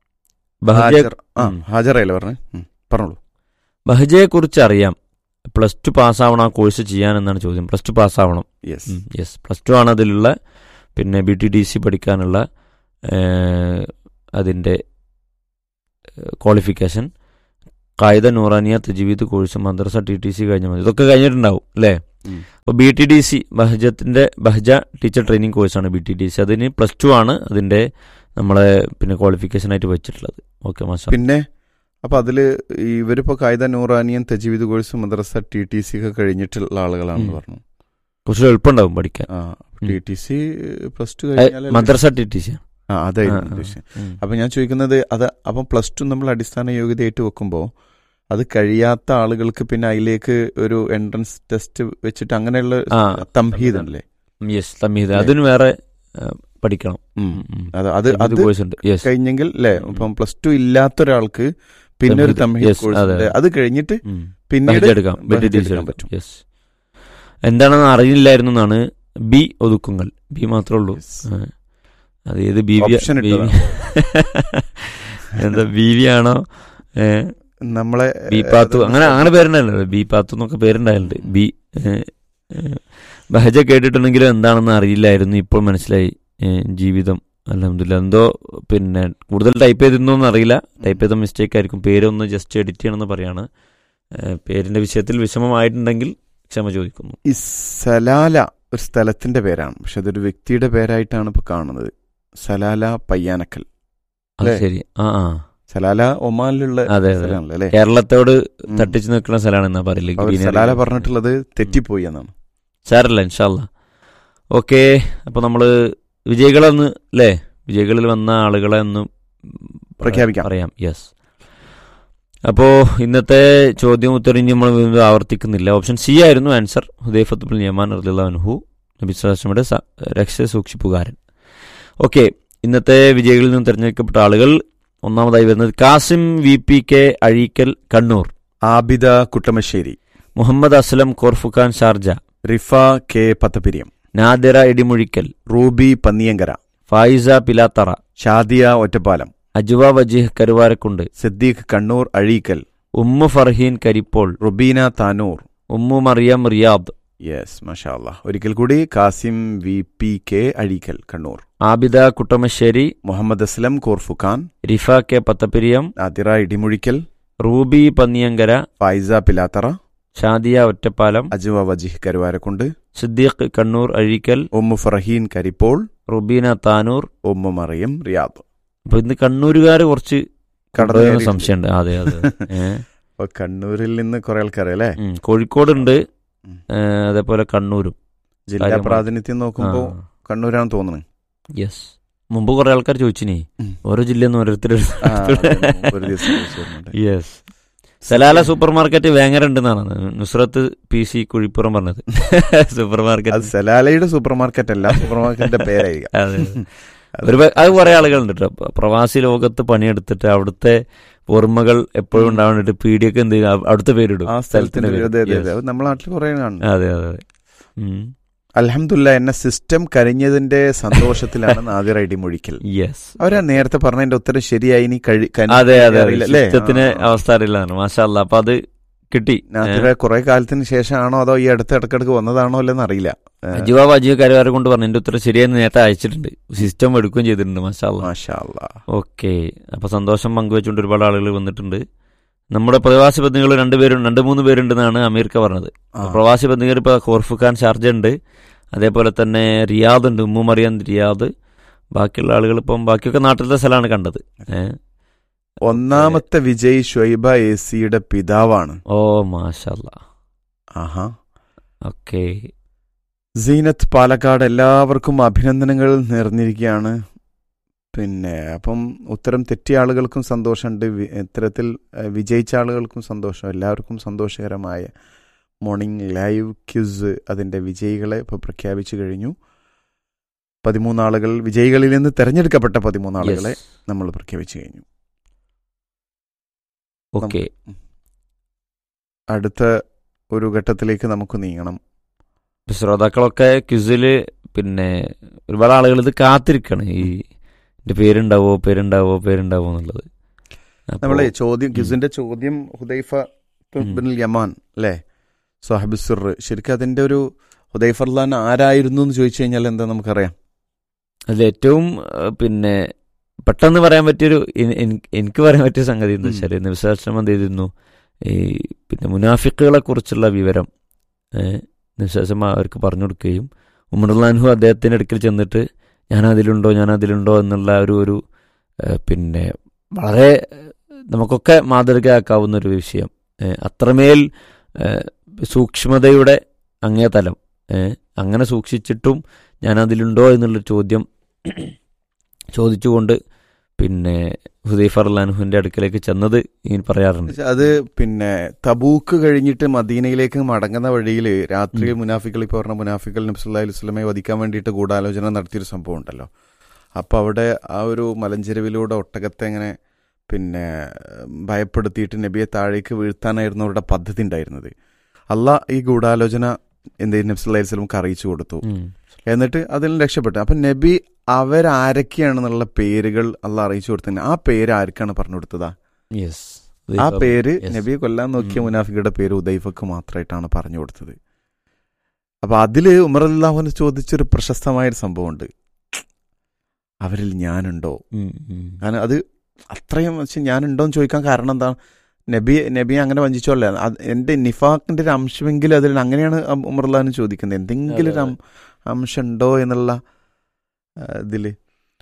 ബഹജയെ കുറിച്ച് അറിയാം. +2 പാസ്സാവണം ആ കോഴ്സ് ചെയ്യാനെന്നാണ് ചോദ്യം. +2 പാസ്സാവണം. യെസ്, +2 ആണ് അതിലുള്ള പിന്നെ BTDC പഠിക്കാനുള്ള അതിൻ്റെ ക്വാളിഫിക്കേഷൻ. ഖായിദ നൂറാനിയ തജ്വീദ് കോഴ്സ്, മദ്രസ TTC കഴിഞ്ഞാൽ മതി. ഇതൊക്കെ കഴിഞ്ഞിട്ടുണ്ടാവും അല്ലേ? അപ്പോൾ BTDC ബഹജ ടീച്ചർ ട്രെയിനിങ് കോഴ്സാണ് BTDC. അതിന് +2 ആണ് അതിൻ്റെ നമ്മളെ പിന്നെ ക്വാളിഫിക്കേഷൻ ആയിട്ട് വെച്ചിട്ടുള്ളത്. ഓക്കെ, മാഷാ. പിന്നെ അപ്പോൾ അതിൽ ഇവരിപ്പോൾ ഖായിദ നൂറാനിയൻ തജ്വീദ് കോഴ്സ്, മദ്രസ TTC ഒക്കെ കഴിഞ്ഞിട്ടുള്ള ആളുകളാണെന്ന് പറഞ്ഞു. കുറച്ച് എളുപ്പമുണ്ടാവും പഠിക്കാൻ. TTC +2 കഴിഞ്ഞാൽ മദ്രസ TTC. അതായിരുന്നു ഉദ്ദേശം. അപ്പം ഞാൻ ചോദിക്കുന്നത്, അപ്പം +2 നമ്മൾ അടിസ്ഥാന യോഗ്യതയായിട്ട് വെക്കുമ്പോൾ അത് കഴിയാത്ത ആളുകൾക്ക് പിന്നെ അതിലേക്ക് ഒരു എൻട്രൻസ് ടെസ്റ്റ് വെച്ചിട്ട് അങ്ങനെയുള്ള തംഹീദല്ലേ? യെസ്, തംഹീദ്. അതിന് വേറെ പഠിക്കണം. അത് കഴിഞ്ഞെങ്കിൽ അല്ലേ? ഇപ്പം +2 ഇല്ലാത്ത ഒരാൾക്ക് പിന്നെ ഒരു തംഹീദ് കോഴ്സ്, അത് കഴിഞ്ഞിട്ട് പിന്നീട് എടുക്കാൻ പറ്റും. യെസ്, എന്താണെന്ന് അറിയില്ലായിരുന്നു എന്നാണ് ബി ഒതുക്കുങ്ങൾ. ബി മാത്രമേ ഉള്ളൂ. അത് ഏത് എന്താ BV ആണോ നമ്മളെ ബി പാത്തു, അങ്ങനെ പേരുണ്ടായില്ലോ, ബി പാത്തു എന്നൊക്കെ പേരുണ്ടായിട്ടുണ്ട്. ബി ബഹജ കേട്ടിട്ടുണ്ടെങ്കിലും എന്താണെന്ന് അറിയില്ലായിരുന്നു, ഇപ്പോൾ മനസ്സിലായി. ജീവിതം അൽഹംദുലില്ലാ. എന്തോ പിന്നെ കൂടുതൽ ടൈപ്പ് ചെയ്തിരുന്നോന്ന് അറിയില്ല, ടൈപ്പ് ചെയ്ത മിസ്റ്റേക്ക് ആയിരിക്കും. പേരൊന്ന് ജസ്റ്റ് എഡിറ്റ് ചെയ്യണമെന്ന് പറയാണ്. പേരിന്റെ വിഷയത്തിൽ വിഷമമായിട്ടുണ്ടെങ്കിൽ ക്ഷമ ചോദിക്കുന്നു. ഈ സലാല ഒരു സ്ഥലത്തിന്റെ പേരാണ്, പക്ഷെ അതൊരു വ്യക്തിയുടെ പേരായിട്ടാണ് ഇപ്പൊ കാണുന്നത്. സലാല പയ്യാനക്കൽ. ശരി. സലാല ഒമാനിലുള്ള സ്ഥലമാണല്ലേ? കേരളത്തോട് തട്ടിച്ചു നിൽക്കുന്ന സ്ഥലമാണെന്നാ പറയില്ല. സലാല പറഞ്ഞിട്ടുള്ളത് തെറ്റിപ്പോയി എന്നാണ്. സാരല്ല, ഇൻഷാ അല്ലാ. ഓക്കെ, അപ്പൊ നമ്മള് വിജയികളൊന്ന് അല്ലേ, വിജയികളിൽ വന്ന ആളുകളെ ഒന്ന് പറയാം. യെസ്, അപ്പോൾ ഇന്നത്തെ ചോദ്യം ഉത്തരം നമ്മൾ വീണ്ടും ആവർത്തിക്കുന്നില്ല. ഓപ്ഷൻ C ആയിരുന്നു ആൻസർ. ഹുദൈഫത്ത് ബിൻ യമാൻ റളിയല്ലാഹു അൻഹു, നബി സല്ലല്ലാഹു അലൈഹി വസല്ലമയുടെ രക്ഷസൂക്ഷിപ്പുകാരൻ. ഓക്കെ, ഇന്നത്തെ വിജയികളിൽ നിന്ന് തിരഞ്ഞെടുക്കപ്പെട്ട ആളുകൾ ഒന്നാമതായി വരുന്നത് Kasim VPK Azhikkal Kannur, Abida Kuttamassery, Muhammad Aslam Khorfakkan Sharjah, Rifa K Pathapiriyam, Nadira Idimuzhikkal, Ruby Panniyankara, Fayisa Pilathara, Shadiya Ottapalam, Ajuva Wajih Karuvarakundu, Siddique Kannur Azhikkal, Umm Farheen Karippol, Rubina Tanur, Umm Mariyam Riyadh. Yes, മാഷാ അല്ലാ. ഒരിക്കൽ കൂടി Kasim VPK Azhikkal Kannur, Abida Kuttamassery, Muhammad Aslam Khorfakkan, Rifa K Pathappiriyam, Nadira Idimuzhikkal, Ruby Panniyankara, Fayisa Pilathara, Shadiya Ottapalam, Ajuva Wajih Karuvarakundu, Siddique Kannur Azhikkal, Umm Farheen Karippol, Rubina Tanur, Umm Mariyam Riyadh. അപ്പൊ ഇന്ന് കണ്ണൂരുകാർ കുറച്ച് കടന്നു സംശയമുണ്ട്. അതെ അതെ. കണ്ണൂരിൽ നിന്ന് കുറെ ആൾക്കാരല്ലേ? കോഴിക്കോടുണ്ട്, അതേപോലെ കണ്ണൂരും. ജില്ലാ പ്രാതിനിധ്യം നോക്കുമ്പോൾ കണ്ണൂരാണ് തോന്നുന്നത്. യെസ്, മുമ്പ് കുറെ ആൾക്കാർ ചോദിച്ചിനി ഓരോ ജില്ലയിൽ നിന്ന് ഓരോരുത്തർ. Yes, Salalah super market Vengara ഉണ്ടെന്നാണ് നുസ്രത്ത് PC കുഴിപ്പുറം പറഞ്ഞത്. സൂപ്പർ മാർക്കറ്റ് സലാലയുടെ സൂപ്പർ മാർക്കറ്റ് അല്ല, സൂപ്പർ മാർക്കറ്റിന്റെ പേരായിരിക്കും. അത് കുറെ ആളുകളുണ്ട് കേട്ടോ. പ്രവാസി ലോകത്ത് പണിയെടുത്തിട്ട് അവിടുത്തെ ഓർമ്മകൾ എപ്പോഴും ഉണ്ടാവാൻ വേണ്ടിട്ട് പീഡിയൊക്കെ എന്ത് ചെയ്യും, അവിടുത്തെ പേരിടും. ആ സ്ഥലത്തിന്റെ നമ്മളെ നാട്ടിൽ കുറെ കാണും. അതെ അതെ. അൽഹംദുലില്ലാ, എന്നെ സിസ്റ്റം കരിഞ്ഞതിന്റെ സന്തോഷത്തിലാണ് നാദിർ ഐഡി മൊഴിക്കൽ. യെസ്, അവരാ നേരത്തെ പറഞ്ഞതിന്റെ ഉത്തരം ശരിയായി. ഇനി അതെ അതെ, സിസ്റ്റത്തിന് അവസ്ഥ അറിയില്ലാണ്. മാഷാ അല്ലാ, അപ്പൊ അത് കിട്ടി. നാദിറെ കുറെ കാലത്തിന് ശേഷമാണോ അതോ ഈ അടുത്ത ഇടക്കിടക്ക് വന്നതാണോ അല്ലെന്ന് അറിയില്ല. അജീവക്കാരെ കൊണ്ട് പറഞ്ഞു എന്റെ ഉത്തരം ശരിയായി നേരത്തെ അയച്ചിട്ടുണ്ട്, സിസ്റ്റം എടുക്കുകയും ചെയ്തിട്ടുണ്ട്. മാഷാ അല്ലാ. ഓക്കെ, അപ്പൊ സന്തോഷം പങ്കുവെച്ചുകൊണ്ട് ഒരുപാട് ആളുകൾ വന്നിട്ടുണ്ട്. നമ്മുടെ പ്രവാസി ബന്ധുക്കൾ 2-3 പേരുണ്ടെന്നാണ് അമീർക്ക പറഞ്ഞത്. പ്രവാസി ബന്ധുക്കൾ ഇപ്പൊ ഖോർഫുഖാൻ ഷാർജ ഉണ്ട്, അതേപോലെ തന്നെ റിയാദ് ഉണ്ട്, ഉമ്മുമറിയാൻ റിയാദ്. ബാക്കിയുള്ള ആളുകൾ ഇപ്പം ബാക്കിയൊക്കെ നാട്ടിലത്തെ സ്ഥലമാണ് കണ്ടത്. ഒന്നാമത്തെ വിജയ് ഷുഐബ AC പിതാവാണ്. ഓ മാഷാ അല്ലാ. ആഹാ. ഓക്കെ, സീനത്ത് പാലക്കാട്, എല്ലാവർക്കും അഭിനന്ദനങ്ങൾ നേർന്നിരിക്കുകയാണ്. പിന്നെ അപ്പം ഉത്തരം തെറ്റിയ ആളുകൾക്കും സന്തോഷമുണ്ട്, ഇത്തരത്തിൽ വിജയിച്ച ആളുകൾക്കും സന്തോഷം. എല്ലാവർക്കും സന്തോഷകരമായ മോർണിംഗ് ലൈവ് ക്വിസ് അതിൻ്റെ വിജയികളെ ഇപ്പോൾ പ്രഖ്യാപിച്ചു കഴിഞ്ഞു. 13 ആളുകൾ, വിജയികളിൽ നിന്ന് തിരഞ്ഞെടുക്കപ്പെട്ട 13 ആളുകളെ നമ്മൾ പ്രഖ്യാപിച്ചു കഴിഞ്ഞു. ഓക്കെ, അടുത്ത ഒരു ഘട്ടത്തിലേക്ക് നമുക്ക് നീങ്ങണം. ശ്രോതാക്കളൊക്കെ ക്വിസില് പിന്നെ ഒരുപാട് ആളുകൾ ഇത് കാത്തിരിക്കണം, ഈ എന്റെ പേരുണ്ടാവോ എന്നുള്ളത്. നമ്മളെ ചോദ്യം, ക്വിസിന്റെ ചോദ്യം ഹുദൈഫ ബിനുൽ യമാൻ അല്ലേ, സാഹിബ് സിർ. ശരിക്കും അതിന്റെ ഒരു ഹുദൈഫ റളിയല്ലാഹു അൻഹു ആരായിരുന്നു എന്ന് ചോദിച്ചു കഴിഞ്ഞാൽ എന്താ നമുക്കറിയാം? അതിൽ ഏറ്റവും പിന്നെ പെട്ടെന്ന് പറയാൻ പറ്റിയൊരു, എനിക്ക് പറയാൻ പറ്റിയ സംഗതി എന്താ വെച്ചാൽ, നബി സല്ലല്ലാഹു അലൈഹി വസല്ലം എന്ത് ചെയ്തിരുന്നു, ഈ പിന്നെ മുനാഫിക്കുകളെ കുറിച്ചുള്ള വിവരം നബി സല്ലല്ലാഹു അലൈഹി വസല്ലം അവർക്ക് പറഞ്ഞു കൊടുക്കുകയും ഉമർ റളിയല്ലാഹു അൻഹു അദ്ദേഹത്തിന്റെ അടുക്കൽ ചെന്നിട്ട് ഞാനതിലുണ്ടോ എന്നുള്ള ഒരു പിന്നെ വളരെ നമുക്കൊക്കെ മാതൃകയാക്കാവുന്ന ഒരു വിഷയം, അത്രമേൽ സൂക്ഷ്മതയുടെ അങ്ങേ തലം, അങ്ങനെ സൂക്ഷിച്ചിട്ടും ഞാനതിലുണ്ടോ എന്നുള്ളൊരു ചോദ്യം ചോദിച്ചുകൊണ്ട് പിന്നെ ഹുദൈഫ റളിയല്ലാഹു അൻഹുവിന്റെ അടുക്കലേക്ക് ചെന്നത് ഇങ്ങനെ പറയാറുണ്ട്. അത് പിന്നെ തബൂക്ക് കഴിഞ്ഞിട്ട് മദീനയിലേക്ക് മടങ്ങുന്ന വഴിയിൽ രാത്രി മുനാഫികൾ, ഇപ്പോൾ പറഞ്ഞ മുനാഫികൾ നബി സല്ലല്ലാഹു അലൈഹി വസല്ലമയെ വധിക്കാൻ വേണ്ടിയിട്ട് ഗൂഢാലോചന നടത്തിയൊരു സംഭവം ഉണ്ടല്ലോ. അപ്പോൾ അവിടെ ആ ഒരു മലഞ്ചെരുവിലൂടെ ഒട്ടകത്തെ ഇങ്ങനെ പിന്നെ ഭയപ്പെടുത്തിയിട്ട് നബിയെ താഴേക്ക് വീഴ്ത്താനായിരുന്നു അവരുടെ പദ്ധതി ഉണ്ടായിരുന്നത്. അള്ളാഹ് ഈ ഗൂഢാലോചന എന്ത് നബി സല്ലല്ലാഹു അലൈഹി വസല്ലമക്ക് അറിയിച്ചു കൊടുത്തു. എന്നിട്ട് അതിൽ രക്ഷപ്പെട്ടു. അപ്പം നബി അവരാരൊക്കെയാണെന്നുള്ള പേരുകൾ അള്ളാഹ് അറിയിച്ചു കൊടുത്തത്. ആ പേര് ആർക്കാണ് പറഞ്ഞു കൊടുത്തതാ? ആ പേര് നബിയെ കൊല്ലാൻ നോക്കിയ മുനാഫികളുടെ പേര് ഹുദൈഫക്ക് മാത്രമായിട്ടാണ് പറഞ്ഞു കൊടുത്തത്. അപ്പൊ അതില് ഉമർ റളിയല്ലാഹു അൻഹു ചോദിച്ചൊരു പ്രശസ്തമായൊരു സംഭവമുണ്ട്, അവരിൽ ഞാനുണ്ടോ? കാരണം അത് അത്രയും ഞാനുണ്ടോന്ന് ചോദിക്കാൻ കാരണം എന്താണ്? നബിയെ അങ്ങനെ വഞ്ചിച്ചോല്ല, എന്റെ നിഫാഖിന്റെ ഒരു അംശമെങ്കിലും അതിൽ, അങ്ങനെയാണ് ഉമർ റളിയല്ലാഹു അൻഹു ചോദിക്കുന്നത്, എന്തെങ്കിലും ഒരു അംശം ഉണ്ടോ എന്നുള്ള ഇതില്.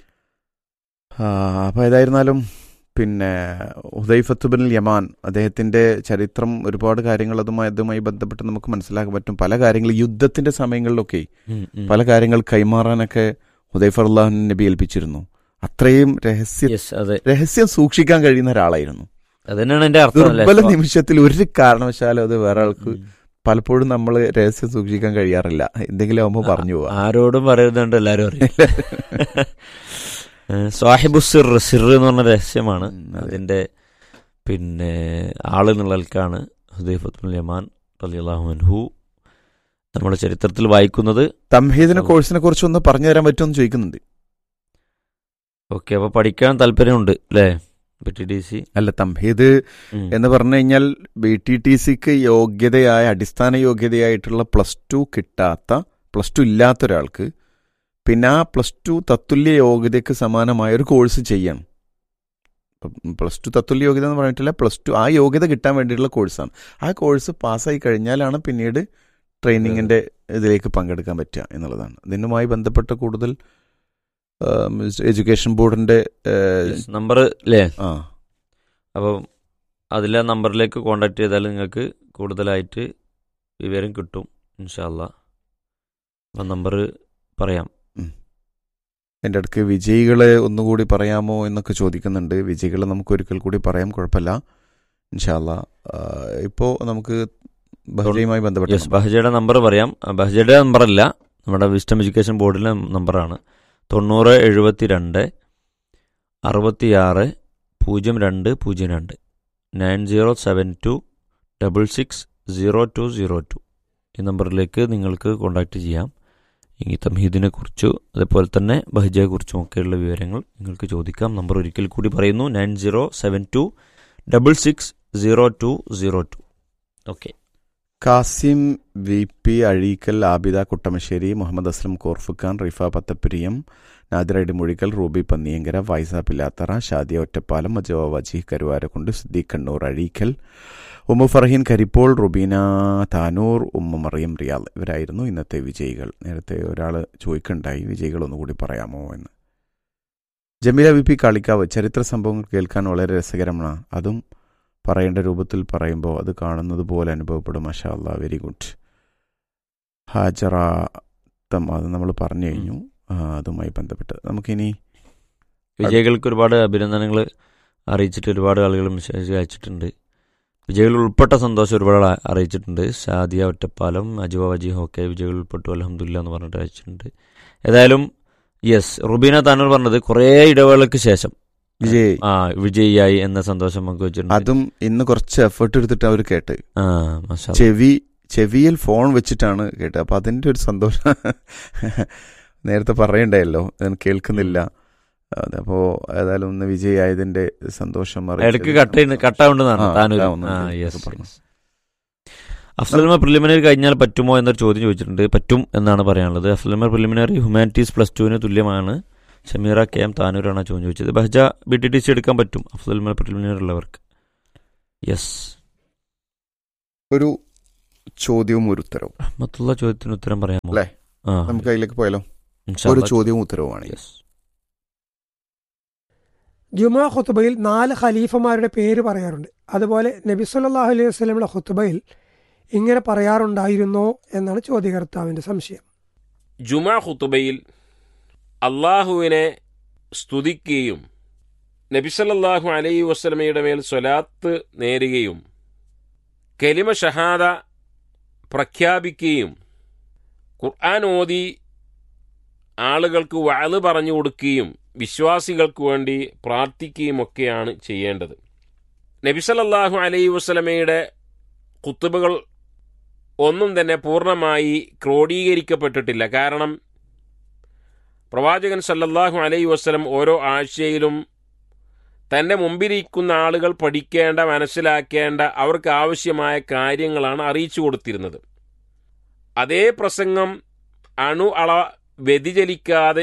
അപ്പോൾ ഏതായിരുന്നാലും പിന്നെ ഹുദൈഫത്ത് ബിനുൽ യമാൻ, അദ്ദേഹത്തിന്റെ ചരിത്രം, ഒരുപാട് കാര്യങ്ങൾ അതുമായി ബന്ധപ്പെട്ട് നമുക്ക് മനസ്സിലാക്കാൻ പറ്റും. പല കാര്യങ്ങൾ യുദ്ധത്തിന്റെ സമയങ്ങളിലൊക്കെ പല കാര്യങ്ങൾ കൈമാറാനൊക്കെ ഹുദൈഫ റളിയല്ലാഹു അൻഹു നബി ഏൽപ്പിച്ചിരുന്നു. അത്രയും രഹസ്യം സൂക്ഷിക്കാൻ കഴിയുന്ന ഒരാളായിരുന്നു. ദുർബല നിമിഷത്തിൽ ഒരു കാരണവശാലും അത് വേറെ ആൾക്ക് പലപ്പോഴും നമ്മൾ രഹസ്യം സൂക്ഷിക്കാൻ കഴിയാറില്ല. എന്തെങ്കിലും ആവുമ്പോൾ പറഞ്ഞു പോവാ, ആരോടും പറയുന്നുണ്ട്, എല്ലാരും അറിയാം. സാഹിബു സിർ എന്ന് പറഞ്ഞ രഹസ്യമാണ് അതിന്റെ പിന്നെ ആള് നിലനിൽക്കാണ് ഹുദൈഫത്ത് ബിനുൽ യമാൻ റളിയല്ലാഹു അൻഹു നമ്മുടെ ചരിത്രത്തിൽ വായിക്കുന്നത്. തംഹീദിന്റെ കോഴ്സിനെ കുറിച്ച് ഒന്ന് പറഞ്ഞു തരാൻ പറ്റുമെന്ന് ചോദിക്കുന്നുണ്ട്. ഓക്കെ, അപ്പൊ പഠിക്കാൻ താല്പര്യമുണ്ട് അല്ലേ? BTTC അല്ല, തംഹീദ് എന്ന് പറഞ്ഞു കഴിഞ്ഞാൽ BTTCക്ക് യോഗ്യതയായ, അടിസ്ഥാന യോഗ്യതയായിട്ടുള്ള +2 കിട്ടാത്ത, +2 ഇല്ലാത്ത ഒരാൾക്ക് പിന്നെ ആ +2 തത്തുല്യ യോഗ്യതയ്ക്ക് സമാനമായ ഒരു കോഴ്സ് ചെയ്യണം. +2 തത്തുല്യ യോഗ്യത എന്ന് പറഞ്ഞിട്ടില്ല, +2 ആ യോഗ്യത കിട്ടാൻ വേണ്ടിയിട്ടുള്ള കോഴ്സാണ്. ആ കോഴ്സ് പാസ്സായി കഴിഞ്ഞാലാണ് പിന്നീട് ട്രെയിനിങ്ങിന്റെ ഇതിലേക്ക് പങ്കെടുക്കാൻ പറ്റുക എന്നുള്ളതാണ്. ഇതിനുമായി ബന്ധപ്പെട്ട കൂടുതൽ എഡ്യൂക്കേഷൻ ബോർഡിന്റെ നമ്പർ അല്ലേ? ആ അപ്പം അതിലെ നമ്പറിലേക്ക് കോൺടാക്ട് ചെയ്താൽ നിങ്ങൾക്ക് കൂടുതലായിട്ട് വിവരം കിട്ടും ഇൻഷാ അല്ലാ. അപ്പം നമ്പർ പറയാം. എൻ്റെ അടുക്ക് വിജയികളെ ഒന്നുകൂടി പറയാമോ എന്നൊക്കെ ചോദിക്കുന്നുണ്ട്. വിജയികളെ നമുക്ക് ഒരിക്കൽ കൂടി പറയാം, കുഴപ്പമില്ല ഇൻഷാ അല്ലാ. ഇപ്പോൾ നമുക്ക് ബഹജയുമായി ബന്ധപ്പെട്ട ബഹജയുടെ നമ്പർ പറയാം. ബഹജയുടെ നമ്പറല്ല, നമ്മുടെ വിസ്റ്റം എഡ്യൂക്കേഷൻ ബോർഡിലെ നമ്പറാണ് 9072 66 0202 9072 660202. ഈ നമ്പറിലേക്ക് നിങ്ങൾക്ക് കോൺടാക്റ്റ് ചെയ്യാം. ഈ തംഹീദിനെ കുറിച്ചു അതേപോലെ തന്നെ ബഹജയെക്കുറിച്ചും ഒക്കെയുള്ള വിവരങ്ങൾ നിങ്ങൾക്ക് ചോദിക്കാം. നമ്പർ ഒരിക്കൽ കൂടി പറയുന്നു, 9072 660202. Okay. Kasim V P Azhikkal, Abida Kuttamassery, Muhammad Aslam Khorfakkan, Rifa Pathappiriyam, നാദിറൈഡ് Muzhikkal, Ruby Panniyankara, ഫൈസ Pilathara, Shadiya Ottapalam, മജവ Wajih Karuvarakundu, Siddique Kannur Azhikkal, Umm Farheen Karippol, Rubina Tanur, ഉമ്മ മറിയം റിയാൽ ഇവരായിരുന്നു ഇന്നത്തെ വിജയികൾ. നേരത്തെ ഒരാൾ ചോദിക്കണ്ടായി വിജയികൾ ഒന്നുകൂടി പറയാമോ എന്ന്. ജമീല വി പി കാളിക്കാവ്, ചരിത്ര സംഭവങ്ങൾ കേൾക്കാൻ വളരെ രസകരമാണ്, അതും പറയേണ്ട രൂപത്തിൽ പറയുമ്പോൾ അത് കാണുന്നത് പോലെ അനുഭവപ്പെടും. മാഷാ അല്ലാ, വെരി ഗുഡ്. ഹാജറ അത് നമ്മൾ പറഞ്ഞു കഴിഞ്ഞു. അതുമായി ബന്ധപ്പെട്ട് നമുക്കിനി വിജയികൾക്ക് ഒരുപാട് അഭിനന്ദനങ്ങൾ അറിയിച്ചിട്ട് ഒരുപാട് ആളുകൾ മെസ്സേജ് അയച്ചിട്ടുണ്ട്. വിജയികൾ ഉൾപ്പെട്ട സന്തോഷം ഒരുപാട് അറിയിച്ചിട്ടുണ്ട്. ഷാദിയ ഒറ്റപ്പാലം, അജുവ വജീഹ് ഒക്കെ വിജയികൾ ഉൾപ്പെട്ടു അൽഹംദുലില്ലാ എന്ന് പറഞ്ഞിട്ട് അയച്ചിട്ടുണ്ട്. ഏതായാലും യെസ്, റുബീന താനൂർ പറഞ്ഞത് കുറേ ഇടവേളയ്ക്ക് ശേഷം വിജയിയായി എന്ന സന്തോഷം പങ്കുവച്ചിട്ടുണ്ട്. അതും ഇന്ന് കുറച്ച് എഫേർട്ട് എടുത്തിട്ട് അവർ കേട്ട്, മാഷാ ചെവിയിൽ ഫോൺ വെച്ചിട്ടാണ് കേട്ടത്. അപ്പൊ അതിന്റെ ഒരു സന്തോഷം നേരത്തെ പറയണ്ടായല്ലോ, ഞാൻ കേൾക്കുന്നില്ല. അപ്പോ ഏതായാലും ഒന്ന് വിജയായതിന്റെ സന്തോഷം ഇടയ്ക്ക് കട്ടാവുണ്ടെന്നാണ്. അഫ്സൽമ പ്രിലിമിനറി കഴിഞ്ഞാൽ പറ്റുമോ എന്നൊരു ചോദ്യം ചോദിച്ചിട്ടുണ്ട്. പറ്റും എന്നാണ് പറയാനുള്ളത്. അഫ്സൽമ പ്രിലിമിനറി ഹ്യൂമാനിറ്റീസ് +2 തുല്യമാണ്. ഷമീറ കെ എം താനൂരാണ് ചോദ്യം ചോദിച്ചത്. ബഹജ BTTC എടുക്കാൻ പറ്റും അഫ്സൽമ പ്രിലിമിനറി ഉള്ളവർക്ക്. യെസ്. ഒരു ചോദ്യവും ഒരു ഉത്തരവും. മറ്റുള്ള ചോദ്യത്തിന് ഉത്തരം പറയാമോ? അല്ലേ, നമുക്ക് അതിലേക്ക് പോയാലോ? ഒരു ചോദ്യവും ഉത്തരവുമാണ്. ജുമാ ഖുത്ബയിൽ 4 ഖലീഫമാരുടെ പേര് പറയാറുണ്ട്. അതുപോലെ നബി സല്ലല്ലാഹു അലൈഹി വസല്ലമയുടെ ഖുത്ബയിൽ ഇങ്ങനെ പറയാറുണ്ടായിരുന്നോ എന്നാണ് ചോദ്യകർത്താവിന്റെ സംശയം. ജുമാ ഖുത്ബയിൽ അള്ളാഹുവിനെ സ്തുതിക്കുകയും നബി സല്ലല്ലാഹു അലൈഹി വസല്ലമയുടെ മേൽ സ്വലാത്ത് നേരുകയും കലിമ ഷഹാദ പ്രഖ്യാപിക്കുകയും ഖുർആൻ ഓതി ആളുകൾക്ക് വഅദ് പറഞ്ഞു കൊടുക്കുകയും വിശ്വാസികൾക്ക് വേണ്ടി പ്രാർത്ഥിക്കുകയുമൊക്കെയാണ് ചെയ്യേണ്ടത്. നബി സല്ലല്ലാഹു അലൈഹി വസല്ലമയുടെ ഖുത്ബകൾ ഒന്നും തന്നെ പൂർണ്ണമായി ക്രോഡീകരിക്കപ്പെട്ടിട്ടില്ല. കാരണം പ്രവാചകൻ സല്ലല്ലാഹു അലൈഹി വസല്ലം ഓരോ ആഴ്ചയിലും തൻ്റെ മുമ്പിലിരിക്കുന്ന ആളുകൾ പഠിക്കേണ്ട, മനസ്സിലാക്കേണ്ട, അവർക്ക് ആവശ്യമായ കാര്യങ്ങളാണ് അറിയിച്ചു കൊടുത്തിരുന്നത്. അതേ പ്രസംഗം അണുഅള വ്യതിചലിക്കാതെ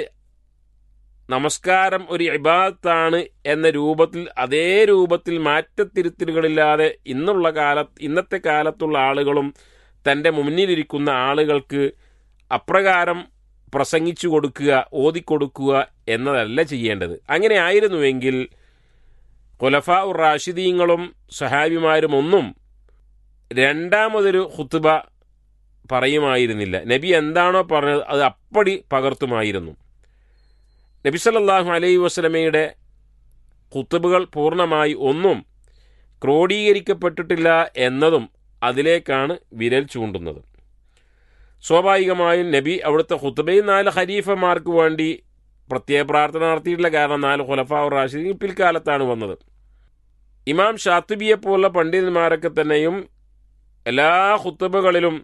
നമസ്കാരം ഒരു ഇബാദത്താണ് എന്ന രൂപത്തിൽ, അതേ രൂപത്തിൽ മാറ്റത്തിരുത്തലുകളില്ലാതെ ഇന്നത്തെ കാലത്തുള്ള ആളുകളും തൻ്റെ മുന്നിലിരിക്കുന്ന ആളുകൾക്ക് അപ്രകാരം പ്രസംഗിച്ചു കൊടുക്കുക, ഓതിക്കൊടുക്കുക എന്നതല്ല ചെയ്യേണ്ടത്. അങ്ങനെ ആയിരുന്നുവെങ്കിൽ ഖുലഫാ ഉർ റാഷിദീങ്ങളും സഹാബിമാരും ഒന്നും രണ്ടാമതൊരു ഖുത്ബ പറയുമായിരുന്നില്ല. നബി എന്താണോ പറഞ്ഞത് അത് അപ്പടി പകർത്തുമായിരുന്നു. നബി സല്ലല്ലാഹു അലൈഹി വസല്ലമയുടെ ഖുത്ബകൾ പൂർണ്ണമായി ഒന്നും ക്രോഡീകരിക്കപ്പെട്ടിട്ടില്ല എന്നതും അതിലേക്കാണ് വിരൽ ചൂണ്ടുന്നത്. സ്വാഭാവികമായും നബി അവിടുത്തെ ഖുത്ബയിൽ 4 ഖലീഫമാർക്ക് വേണ്ടി പ്രത്യേക പ്രാർത്ഥന നടത്തിയിട്ടില്ല. കാരണം 4 ഖുലഫാ ഉർ റാഷിദീൻ പിൽക്കാലത്താണ് വന്നത്. ഇമാം ഷാത്തിബിയെ പോലുള്ള പണ്ഡിതന്മാരൊക്കെ തന്നെയും എല്ലാ ഖുത്ബകളിലും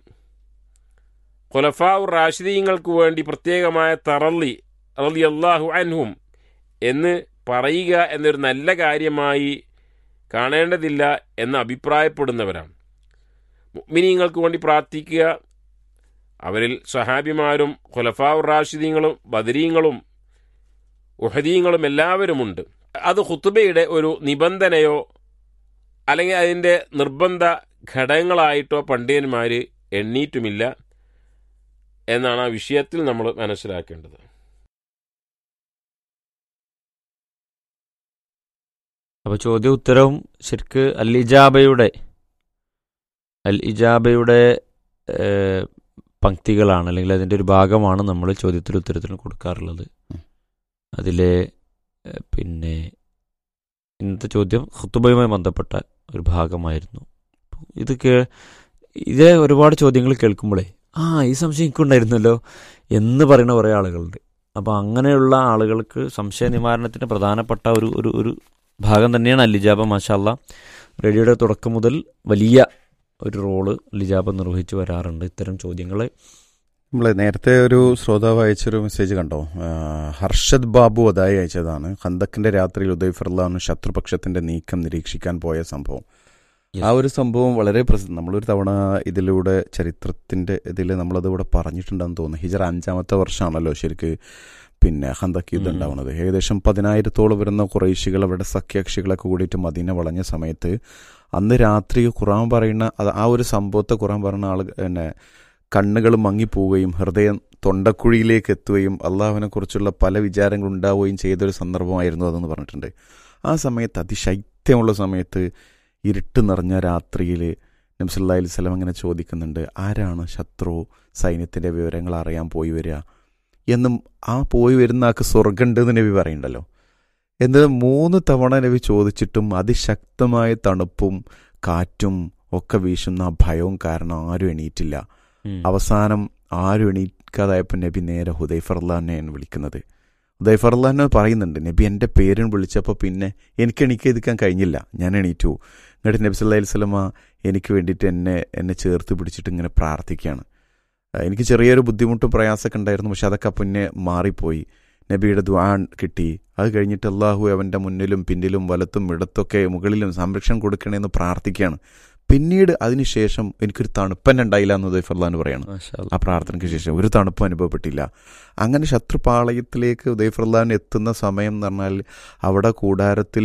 ഖുലഫാ ഉർ റാഷിദീങ്ങൾക്ക് വേണ്ടി പ്രത്യേകമായ തറല്ലി റളിയല്ലാഹു അൻഹും എന്ന് പറയുക എന്നൊരു നല്ല കാര്യമായി കാണേണ്ടതില്ല എന്ന് അഭിപ്രായപ്പെടുന്നവരാണ്. മുഅ്മിനീങ്ങൾക്ക് വേണ്ടി പ്രാർത്ഥിക്കുക, അവരിൽ സഹാബിമാരും ഖുലഫാ ഉർ റാഷിദീങ്ങളും ബദരീങ്ങളും ഉഹദീങ്ങളും എല്ലാവരുമുണ്ട്. അത് ഖുത്ബയുടെ ഒരു നിബന്ധനയോ അല്ലെങ്കിൽ അതിൻ്റെ നിർബന്ധ ഘടകങ്ങളായിട്ടോ പണ്ഡിതന്മാർ എണ്ണീറ്റുമില്ല എന്നാണ് ആ വിഷയത്തിൽ നമ്മൾ മനസ്സിലാക്കേണ്ടത്. അപ്പോൾ ചോദ്യ ഉത്തരവും ശരിക്ക് അൽ ഇജാബയുടെ പങ്ക്തികളാണ്, അല്ലെങ്കിൽ അതിൻ്റെ ഒരു ഭാഗമാണ് നമ്മൾ ചോദ്യത്തിലും ഉത്തരത്തിലും കൊടുക്കാറുള്ളത്. അതിലെ പിന്നെ ഇന്നത്തെ ചോദ്യം ഖുതുബയുമായി ബന്ധപ്പെട്ട ഒരു ഭാഗമായിരുന്നു. ഇതേ ഒരുപാട് ചോദ്യങ്ങൾ കേൾക്കുമ്പോഴേ ഈ സംശയം എനിക്കുണ്ടായിരുന്നല്ലോ എന്ന് പറയുന്ന കുറേ ആളുകളുണ്ട്. അപ്പോൾ അങ്ങനെയുള്ള ആളുകൾക്ക് സംശയ നിവാരണത്തിന് പ്രധാനപ്പെട്ട ഒരു ഭാഗം തന്നെയാണ് അൽ-ഇജാബ. മാഷാ അല്ലാ, റേഡിയോയുടെ തുടക്കം മുതൽ വലിയ ഒരു റോള് അൽ-ഇജാബ നിർവഹിച്ചു വരാറുണ്ട്. ഇത്തരം ചോദ്യങ്ങൾ നമ്മൾ നേരത്തെ ഒരു ശ്രോതാവ് അയച്ചൊരു മെസ്സേജ് കണ്ടോ? ഹർഷദ് ബാബു അതായി അയച്ചതാണ്. ഖന്തക്കിന്റെ രാത്രിയിൽ ഉദൈഫ് റളിയല്ലാഹു ശത്രുപക്ഷത്തിന്റെ നീക്കം നിരീക്ഷിക്കാൻ പോയ സംഭവം. ആ ഒരു സംഭവം വളരെ നമ്മളൊരു തവണ ഇതിലൂടെ ചരിത്രത്തിന്റെ ഇതിൽ നമ്മളത് ഇവിടെ പറഞ്ഞിട്ടുണ്ടെന്ന് തോന്നുന്നു. ഹിജറ 5ാമത്തെ വർഷമാണല്ലോ ശരിക്ക് പിന്നെ ഖന്തക്ക് യുദ്ധം ഉണ്ടാവുന്നത്. ഏകദേശം 10,000-ഓളം വരുന്ന ഖുറൈശികൾ അവരുടെ സഖ്യകക്ഷികളൊക്കെ കൂടിയിട്ട് മദീന വളഞ്ഞ സമയത്ത് അന്ന് രാത്രി ഖുർആൻ പറയുന്ന ആ ഒരു സംഭവത്തെ ഖുർആൻ പറയുന്ന ആൾ പിന്നെ കണ്ണുകൾ മങ്ങിപ്പോവുകയും ഹൃദയം തൊണ്ടക്കുഴിയിലേക്ക് എത്തുകയും അള്ളാഹുവിനെ കുറിച്ചുള്ള പല വിചാരങ്ങൾ ഉണ്ടാവുകയും ചെയ്തൊരു സന്ദർഭമായിരുന്നു അതെന്ന് പറഞ്ഞിട്ടുണ്ട്. ആ സമയത്ത് അതിശൈത്യമുള്ള സമയത്ത് ഇരുട്ട് നിറഞ്ഞ രാത്രിയിൽ നബി സല്ലല്ലാഹു അലൈഹി വസല്ലം അങ്ങനെ ചോദിക്കുന്നുണ്ട്, ആരാണ് ശത്രു സൈന്യത്തിൻ്റെ വിവരങ്ങൾ അറിയാൻ പോയി വരിക എന്നും ആ പോയി വരുന്ന ആൾക്ക് സ്വർഗമുണ്ടെന്ന് നബി പറയുന്നുണ്ടല്ലോ. എന്നിട്ട് 3 തവണ നബി ചോദിച്ചിട്ടും അതിശക്തമായ തണുപ്പും കാറ്റും ഒക്കെ വീശുന്ന ആ ഭയവും കാരണം ആരും എണീറ്റില്ല. അവസാനം ആരും എണീക്കാതായപ്പോൾ നബി നേരെ ഹുദൈഫ റളിയല്ലാഹുവിനെയാണ് വിളിക്കുന്നത്. ഹുദൈഫ റളിയല്ലാഹു പറയുന്നുണ്ട്, നബി എൻ്റെ പേരിന് വിളിച്ചപ്പോൾ പിന്നെ എനിക്ക് എണീക്കാൻ കഴിഞ്ഞില്ല, ഞാൻ എണീറ്റു. എന്നിട്ട് നബി സല്ലല്ലാഹു അലൈഹി വസല്ലമ എനിക്ക് വേണ്ടിയിട്ട് എന്നെ ചേർത്ത് പിടിച്ചിട്ട് ഇങ്ങനെ പ്രാർത്ഥിക്കുകയാണ്. എനിക്ക് ചെറിയൊരു ബുദ്ധിമുട്ടും പ്രയാസമൊക്കെ ഉണ്ടായിരുന്നു, പക്ഷെ അതൊക്കെ പിന്നെ മാറിപ്പോയി. നബിയുടെ ദുആ കിട്ടി. അത് കഴിഞ്ഞിട്ട് അള്ളാഹു അവൻ്റെ മുന്നിലും പിന്നിലും വലത്തും ഇടത്തൊക്കെ മുകളിലും സംരക്ഷണം കൊടുക്കണമെന്ന് പ്രാർത്ഥിക്കുകയാണ്. പിന്നീട് അതിനുശേഷം എനിക്കൊരു തണുപ്പന്നെ ഉണ്ടായില്ല എന്ന് ഉദൈഫ് റളിയല്ലാഹു പറയാണ്. ആ പ്രാർത്ഥനയ്ക്ക് ശേഷം ഒരു തണുപ്പും അനുഭവപ്പെട്ടില്ല. അങ്ങനെ ശത്രുപാളയത്തിലേക്ക് ഉദൈഫ് റളിയല്ലാഹു എത്തുന്ന സമയം എന്ന് പറഞ്ഞാൽ അവിടെ കൂടാരത്തിൽ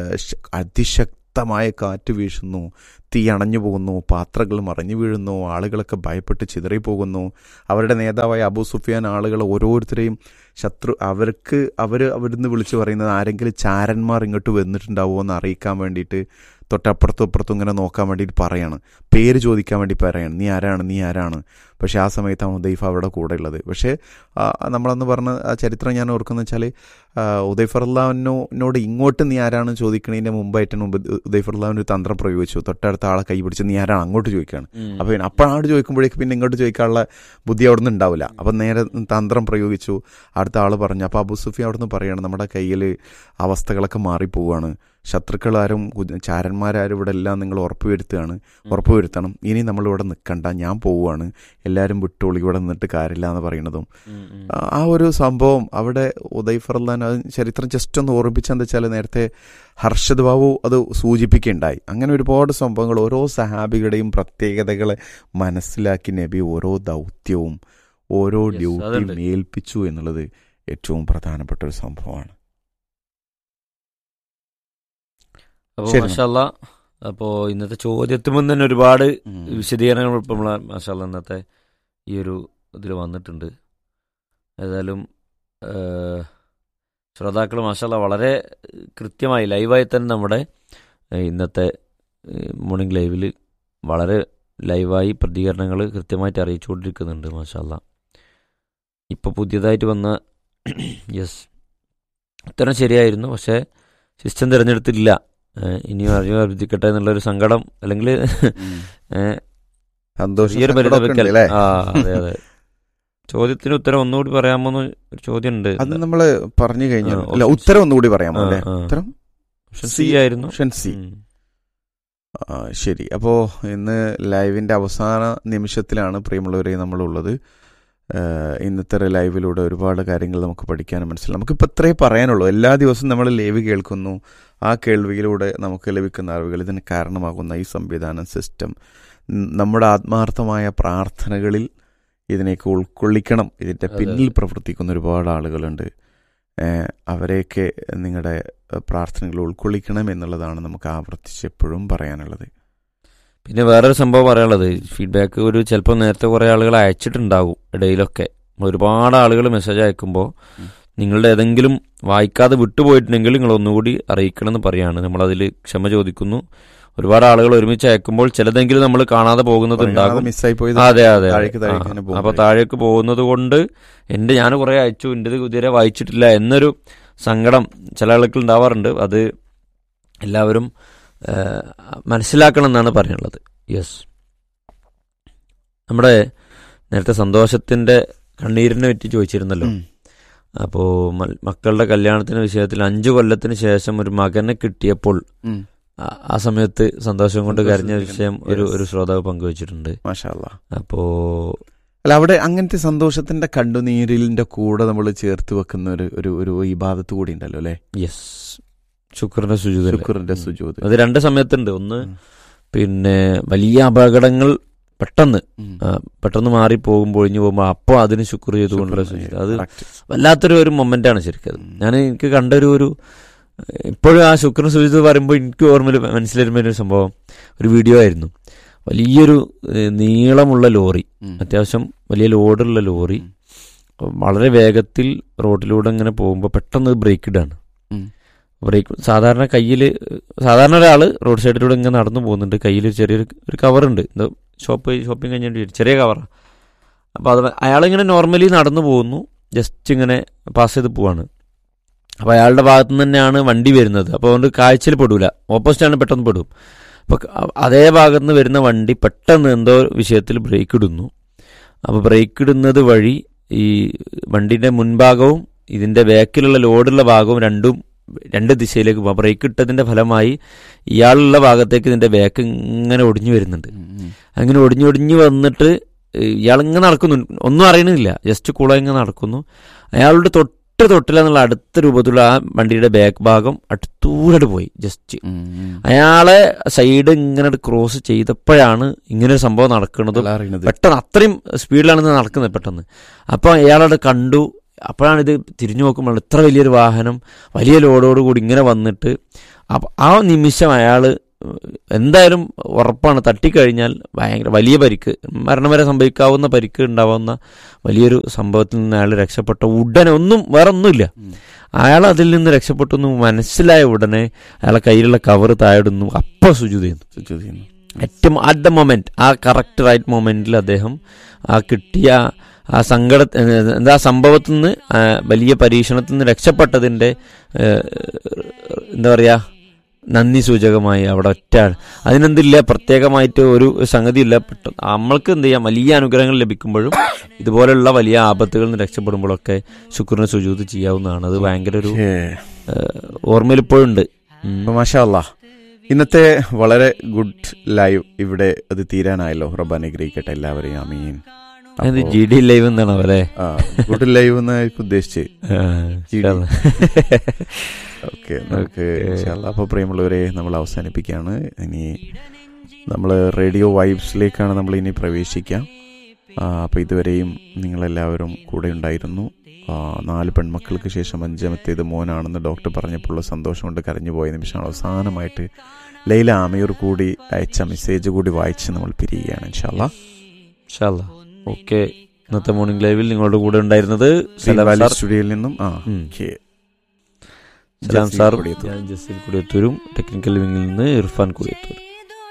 അതിശക്തമായ കാറ്റ് വീശുന്നു, തീ അണഞ്ഞു പോകുന്നു, പാത്രങ്ങൾ മറിഞ്ഞു വീഴുന്നു, ആളുകളൊക്കെ ഭയപ്പെട്ട് ചിതറിപ്പോകുന്നു. അവരുടെ നേതാവായ അബൂ സുഫിയാൻ ആളുകൾ ഓരോരുത്തരെയും അവിടുന്ന് വിളിച്ചു പറയുന്നത് ആരെങ്കിലും ചാരന്മാർ ഇങ്ങോട്ട് വന്നിട്ടുണ്ടാവുമോ എന്ന് അറിയിക്കാൻ വേണ്ടിയിട്ട് തൊട്ടപ്പുറത്തും അപ്പുറത്തും ഇങ്ങനെ നോക്കാൻ വേണ്ടിയിട്ട് പറയാണ്, പേര് ചോദിക്കാൻ വേണ്ടി പറയാണ്, നീ ആരാണ്. പക്ഷെ ആ സമയത്താണ് ഹുദൈഫ അവിടെ കൂടെ ഉള്ളത്. പക്ഷേ നമ്മളന്ന് പറഞ്ഞ ആ ചരിത്രം ഞാൻ ഓർക്കുന്നത് വെച്ചാൽ ഉദൈഫ് റളിയല്ലാഹുവിനോട് ഇങ്ങോട്ട് നീ ആരാണെന്ന് ചോദിക്കുന്നതിൻ്റെ മുമ്പ് ഉദൈഫ് റളിയല്ലാഹു ഒരു തന്ത്രം പ്രയോഗിച്ചു. തൊട്ടടുത്ത ആളെ കൈ പിടിച്ച് നീ ആരാണ് അങ്ങോട്ട് ചോദിക്കുകയാണ്. അപ്പോൾ അപ്പോഴാണ് ചോദിക്കുമ്പോഴേക്ക് പിന്നെ ഇങ്ങോട്ട് ചോദിക്കാനുള്ള ബുദ്ധി അവിടെ നിന്ന് ഉണ്ടാവില്ല. അപ്പം നേരെ തന്ത്രം പ്രയോഗിച്ചു. അടുത്ത ആൾ പറഞ്ഞു. അപ്പോൾ അബൂ സുഫിയാൻ അവിടെ നിന്ന് പറയുകയാണ്, നമ്മുടെ കയ്യിൽ അവസ്ഥകളൊക്കെ മാറിപ്പോവുകയാണ്, ശത്രുക്കളാരും ചാരന്മാരാരും ഇവിടെ എല്ലാം നിങ്ങൾ ഉറപ്പുവരുത്തണം. ഇനി നമ്മളിവിടെ നിൽക്കണ്ട, ഞാൻ പോവുകയാണ്, എല്ലാവരും വിട്ടോളി, ഇവിടെ നിന്നിട്ട് കാര്യമില്ല എന്ന് പറയുന്നതും ആ ഒരു സംഭവം അവിടെ ഉദൈഫ് റളിയല്ലാഹു ചരിത്രം ജസ്റ്റ് ഒന്ന് ഓർമ്മിച്ചെന്ന് വെച്ചാൽ നേരത്തെ ഹർഷദ് ബാബു അത് സൂചിപ്പിക്കുകയുണ്ടായി. അങ്ങനെ ഒരുപാട് സംഭവങ്ങൾ ഓരോ സഹാബികളുടെയും പ്രത്യേകതകളെ മനസ്സിലാക്കി നബി ഓരോ ദൗത്യവും ഓരോ ഡ്യൂട്ടിയും ഏൽപ്പിച്ചു എന്നുള്ളത് ഏറ്റവും പ്രധാനപ്പെട്ട ഒരു സംഭവമാണ്. അപ്പോൾ ഇന്നത്തെ ചോദ്യത്തിൽ മുൻ തന്നെ ഒരുപാട് വിശദീകരണങ്ങൾ ഇപ്പോൾ നമ്മൾ മാഷാല്ലാ ഇന്നത്തെ ഈ ഒരു ഇതിൽ വന്നിട്ടുണ്ട്. ഏതായാലും ശ്രോതാക്കൾ മാഷാല്ലാ വളരെ കൃത്യമായി ലൈവായി തന്നെ നമ്മുടെ ഇന്നത്തെ മോർണിംഗ് ലൈവിൽ വളരെ ലൈവായി പ്രതികരണങ്ങൾ കൃത്യമായിട്ട് അറിയിച്ചുകൊണ്ടിരിക്കുന്നുണ്ട്. മാഷാല്ലാ ഇപ്പോൾ പുതിയതായിട്ട് വന്ന ഉത്തരം ശരിയായിരുന്നു, പക്ഷേ സിസ്റ്റം തിരഞ്ഞെടുത്തില്ല. ഇനി അറിയിക്കട്ടെ എന്നുള്ളൊരു സങ്കടം അല്ലെങ്കിൽ അതെ ചോദ്യത്തിന് ഉത്തരം ഒന്നുകൂടി പറയാമോ ഒരു ചോദ്യം ഉണ്ട്. അത് നമ്മള് പറഞ്ഞു കഴിഞ്ഞാൽ ഉത്തരം ഒന്നുകൂടി പറയാമോ? ഉത്തരം സി ആയിരുന്നു. ശരി. അപ്പോൾ ഇന്ന് ലൈവിന്റെ അവസാന നിമിഷത്തിലാണ് പ്രിയമുള്ളവരെ നമ്മളുള്ളത്. ഇന്നത്തെ ലൈവിലൂടെ ഒരുപാട് കാര്യങ്ങൾ നമുക്ക് പഠിക്കാനും മനസ്സിലാവും. നമുക്കിപ്പോൾ ഇത്രേ പറയാനുള്ളൂ. എല്ലാ ദിവസവും നമ്മൾ ലൈവ് കേൾക്കുന്നു. ആ കേൾവിയിലൂടെ നമുക്ക് ലഭിക്കുന്ന അറിവുകൾ ഇതിന് കാരണമാകുന്ന ഈ സംവിധാനം സിസ്റ്റം നമ്മുടെ ആത്മാർത്ഥമായ പ്രാർത്ഥനകളിൽ ഇതിനെയൊക്കെ ഉൾക്കൊള്ളിക്കണം. ഇതിൻ്റെ പിന്നിൽ പ്രവർത്തിക്കുന്ന ഒരുപാട് ആളുകളുണ്ട്. അവരെയൊക്കെ നിങ്ങളുടെ പ്രാർത്ഥനകൾ ഉൾക്കൊള്ളിക്കണം എന്നുള്ളതാണ് നമുക്ക് ആവർത്തിച്ച് എപ്പോഴും പറയാനുള്ളത്. പിന്നെ വേറൊരു സംഭവം പറയാനുള്ളത്, ഫീഡ്ബാക്ക് ഒരു ചിലപ്പോൾ നേരത്തെ കുറേ ആളുകൾ അയച്ചിട്ടുണ്ടാകും. ഇടയിലൊക്കെ ഒരുപാട് ആളുകൾ മെസ്സേജ് അയക്കുമ്പോൾ നിങ്ങളുടെ ഏതെങ്കിലും വായിക്കാതെ വിട്ടുപോയിട്ടുണ്ടെങ്കിൽ നിങ്ങൾ ഒന്നുകൂടി അറിയിക്കണമെന്ന് പറയാണ്. നമ്മളതിൽ ക്ഷമ ചോദിക്കുന്നു. ഒരുപാട് ആളുകൾ ഒരുമിച്ച് അയക്കുമ്പോൾ ചിലതെങ്കിലും നമ്മൾ കാണാതെ പോകുന്നത് ഉണ്ടാകും. അതെ അതെ. അപ്പൊ താഴേക്ക് പോകുന്നത് കൊണ്ട് ഞാൻ കുറെ അയച്ചു, എൻ്റെത് ഇതുവരെ വായിച്ചിട്ടില്ല എന്നൊരു സങ്കടം ചില ആളുകൾക്ക് ഉണ്ടാവാറുണ്ട്. അത് എല്ലാവരും മനസ്സിലാക്കണം എന്നാണ് പറയാനുള്ളത്. യെസ്, നമ്മുടെ നേരത്തെ സന്തോഷത്തിന്റെ കണ്ണീരിനെ പറ്റി ചോദിച്ചിരുന്നല്ലോ. അപ്പോൾ മക്കളുടെ കല്യാണത്തിന്റെ വിഷയത്തിൽ 5 കൊല്ലത്തിന് ശേഷം ഒരു മകനെ കിട്ടിയപ്പോൾ ആ സമയത്ത് സന്തോഷം കൊണ്ട് കരഞ്ഞ വിഷയം ഒരു ശ്രോതാവ് പങ്കുവച്ചിട്ടുണ്ട്. അപ്പോ അല്ല, അവിടെ അങ്ങനത്തെ സന്തോഷത്തിന്റെ കണ്ണുനീരിന്റെ കൂടെ നമ്മൾ ചേർത്ത് വെക്കുന്ന ഒരു ഇബാദത്ത് കൂടി ഉണ്ടല്ലോ അല്ലെ? യെസ്, ശുക്റിന്റെ സുജൂദ്. അത് 2 സമയത്തുണ്ട്. ഒന്ന് പിന്നെ വലിയ അപകടങ്ങൾ പെട്ടെന്ന് മാറി പോകുമ്പോൾ ഒഴിഞ്ഞു പോകുമ്പോൾ അപ്പോൾ അതിന് ശുക്ർ ചെയ്തുകൊണ്ടുള്ള സുജൂദ്, അത് വല്ലാത്തൊരു മൊമെന്റാണ് ശരിക്കും. എനിക്ക് കണ്ടൊരു ഇപ്പോഴും ആ ശുക്ർ സുജൂദ് പറയുമ്പോൾ എനിക്ക് മനസ്സിലായിരുന്ന ഒരു സംഭവം, ഒരു വീഡിയോ ആയിരുന്നു. വലിയൊരു നീളമുള്ള ലോറി, അത്യാവശ്യം വലിയ ലോഡുള്ള ലോറി വളരെ വേഗത്തിൽ റോഡിലൂടെ ഇങ്ങനെ പോകുമ്പോൾ പെട്ടെന്ന് ബ്രേക്ക് ഇടാണ്. സാധാരണ ഒരാള് റോഡ് സൈഡിലൂടെ ഇങ്ങനെ നടന്നു പോകുന്നുണ്ട്. കയ്യിൽ ചെറിയൊരു കവറുണ്ട്, എന്തോ ഷോപ്പിംഗ് കഴിഞ്ഞിട്ട് ചെറിയ കവറാണ്. അപ്പോൾ അത് അയാളിങ്ങനെ നോർമലി നടന്നു പോകുന്നു, ജസ്റ്റ് ഇങ്ങനെ പാസ് ചെയ്ത് പോവാണ്. അപ്പോൾ അയാളുടെ ഭാഗത്തു നിന്ന് തന്നെയാണ് വണ്ടി വരുന്നത്. അപ്പോൾ അതുകൊണ്ട് കാഴ്ചയിൽ പെടൂല, ഓപ്പോസിറ്റാണ് പെട്ടെന്ന് പെടും. അപ്പോൾ അതേ ഭാഗത്ത് നിന്ന് വരുന്ന വണ്ടി പെട്ടെന്ന് എന്തോ വിഷയത്തിൽ ബ്രേക്ക് ഇടുന്നു. അപ്പോൾ ബ്രേക്ക് ഇടുന്നത് വഴി ഈ വണ്ടിൻ്റെ മുൻഭാഗവും ഇതിൻ്റെ ബാക്കിലുള്ള ലോഡുള്ള ഭാഗവും രണ്ട് ദിശയിലേക്ക് പോകും. ബ്രേക്ക് ഇട്ടതിൻ്റെ ഫലമായി ഇയാളുള്ള ഭാഗത്തേക്ക് ഇതിൻ്റെ ബാക്ക് ഇങ്ങനെ ഒടിഞ്ഞു വരുന്നുണ്ട്. അങ്ങനെ ഒടിഞ്ഞൊടിഞ്ഞ് വന്നിട്ട് ഇയാളിങ്ങനെ നടക്കുന്നു, ഒന്നും അറിയണില്ല, ജസ്റ്റ് കൂള ഇങ്ങനെ നടക്കുന്നു. അയാളുടെ തൊട്ടിലെന്നുള്ള അടുത്ത രൂപത്തിലുള്ള ആ വണ്ടിയുടെ ബാക്ക് ഭാഗം അടുത്തൂടെ പോയി. ജസ്റ്റ് അയാളെ സൈഡ് ഇങ്ങനെ ക്രോസ് ചെയ്തപ്പോഴാണ് ഇങ്ങനെ ഒരു സംഭവം നടക്കുന്നത്. പെട്ടെന്ന് അത്രയും സ്പീഡിലാണ് നടക്കുന്നത് പെട്ടെന്ന്. അപ്പോൾ അയാളവിടെ കണ്ടു. അപ്പോഴാണ് ഇത് തിരിഞ്ഞു നോക്കുമ്പോൾ ഇത്ര വലിയൊരു വാഹനം വലിയ ലോഡോടുകൂടി ഇങ്ങനെ വന്നിട്ട് ആ നിമിഷം അയാൾ എന്തായാലും ഉറപ്പാണ് തട്ടിക്കഴിഞ്ഞാൽ ഭയങ്കര വലിയ പരിക്ക്, മരണം വരെ സംഭവിക്കാവുന്ന പരിക്ക് ഉണ്ടാവുന്ന വലിയൊരു സംഭവത്തിൽ നിന്ന് അയാൾ രക്ഷപ്പെട്ട ഉടനെ വേറെ ഒന്നുമില്ല, അയാൾ അതിൽ നിന്ന് രക്ഷപ്പെട്ടു എന്ന് മനസ്സിലായ ഉടനെ അയാളെ കയ്യിലുള്ള കവർ താഴെടുന്നു. അപ്പോൾ സുജൂദ് ചെയ്യുന്നു. ഏറ്റവും അറ്റ് ദ മൊമെന്റ്, ആ കറക്റ്റ് റൈറ്റ് മൊമെന്റിൽ അദ്ദേഹം ആ കിട്ടിയ ആ സംഭവത്തിൽ നിന്ന് വലിയ പരീക്ഷണത്തിൽ നിന്ന് രക്ഷപ്പെട്ടതിൻ്റെ എന്താ പറയുക നന്ദി സൂചകമായി അവിടെ അതിനെന്തില്ല, പ്രത്യേകമായിട്ട് ഒരു സംഗതിയില്ല. നമ്മൾക്ക് എന്ത് ചെയ്യാം, വലിയ അനുഗ്രഹങ്ങൾ ലഭിക്കുമ്പോഴും ഇതുപോലുള്ള വലിയ ആപത്തുകളിൽ നിന്ന് രക്ഷപ്പെടുമ്പോഴൊക്കെ ശുക്രിന് സുജൂദ് ചെയ്യാവുന്നതാണ്. അത് ഭയങ്കര ഒരു ഓർമ്മയിൽ ഇപ്പോഴും ഉണ്ട്. മാഷാ അല്ലാഹ്, ഇന്നത്തെ വളരെ ഗുഡ് ലൈവ് ഇവിടെ അത് തീരാനായല്ലോ. റബ്ബ് അനുഗ്രഹിക്കട്ടെ എല്ലാവരെയും. ആമീൻ. GD ലൈവ് എന്നാണോ അല്ലേ? ഗുഡ് ലൈവ് എന്ന് ഉദ്ദേശിച്ച്. ഓക്കെ, നമുക്ക് അപ്പോൾ പ്രിയമുള്ളവരെ നമ്മൾ അവസാനിപ്പിക്കുകയാണ്. ഇനി നമ്മൾ റേഡിയോ വൈബ്സിലേക്കാണ് നമ്മൾ ഇനി പ്രവേശിക്കാം. അപ്പോൾ ഇതുവരെയും നിങ്ങളെല്ലാവരും കൂടെ ഉണ്ടായിരുന്നു. 4 പെൺമക്കൾക്ക് ശേഷം 5ാമത്തേത് മോനാണെന്ന് ഡോക്ടർ പറഞ്ഞപ്പോൾ സന്തോഷം കൊണ്ട് കരഞ്ഞു പോയ നിമിഷമാണ്. അവസാനമായിട്ട് ലൈല ആമയൂർ കൂടി അയച്ച മെസ്സേജ് കൂടി വായിച്ച് നമ്മൾ പിരിയുകയാണ്. ഇൻഷാ അല്ലാഹ്. ഓക്കെ, ഇന്നത്തെ മോർണിംഗ് ലൈവിൽ നിങ്ങളുടെ കൂടെ ഉണ്ടായിരുന്നത് സ്റ്റുഡിയോയിൽ നിന്നും സലാം സാർ, ജസീൽ കുടിയത്തൂരും, ടെക്നിക്കൽ വിങ്ങിൽ നിന്ന് ഇർഫാൻ കുടിയത്തൂർ.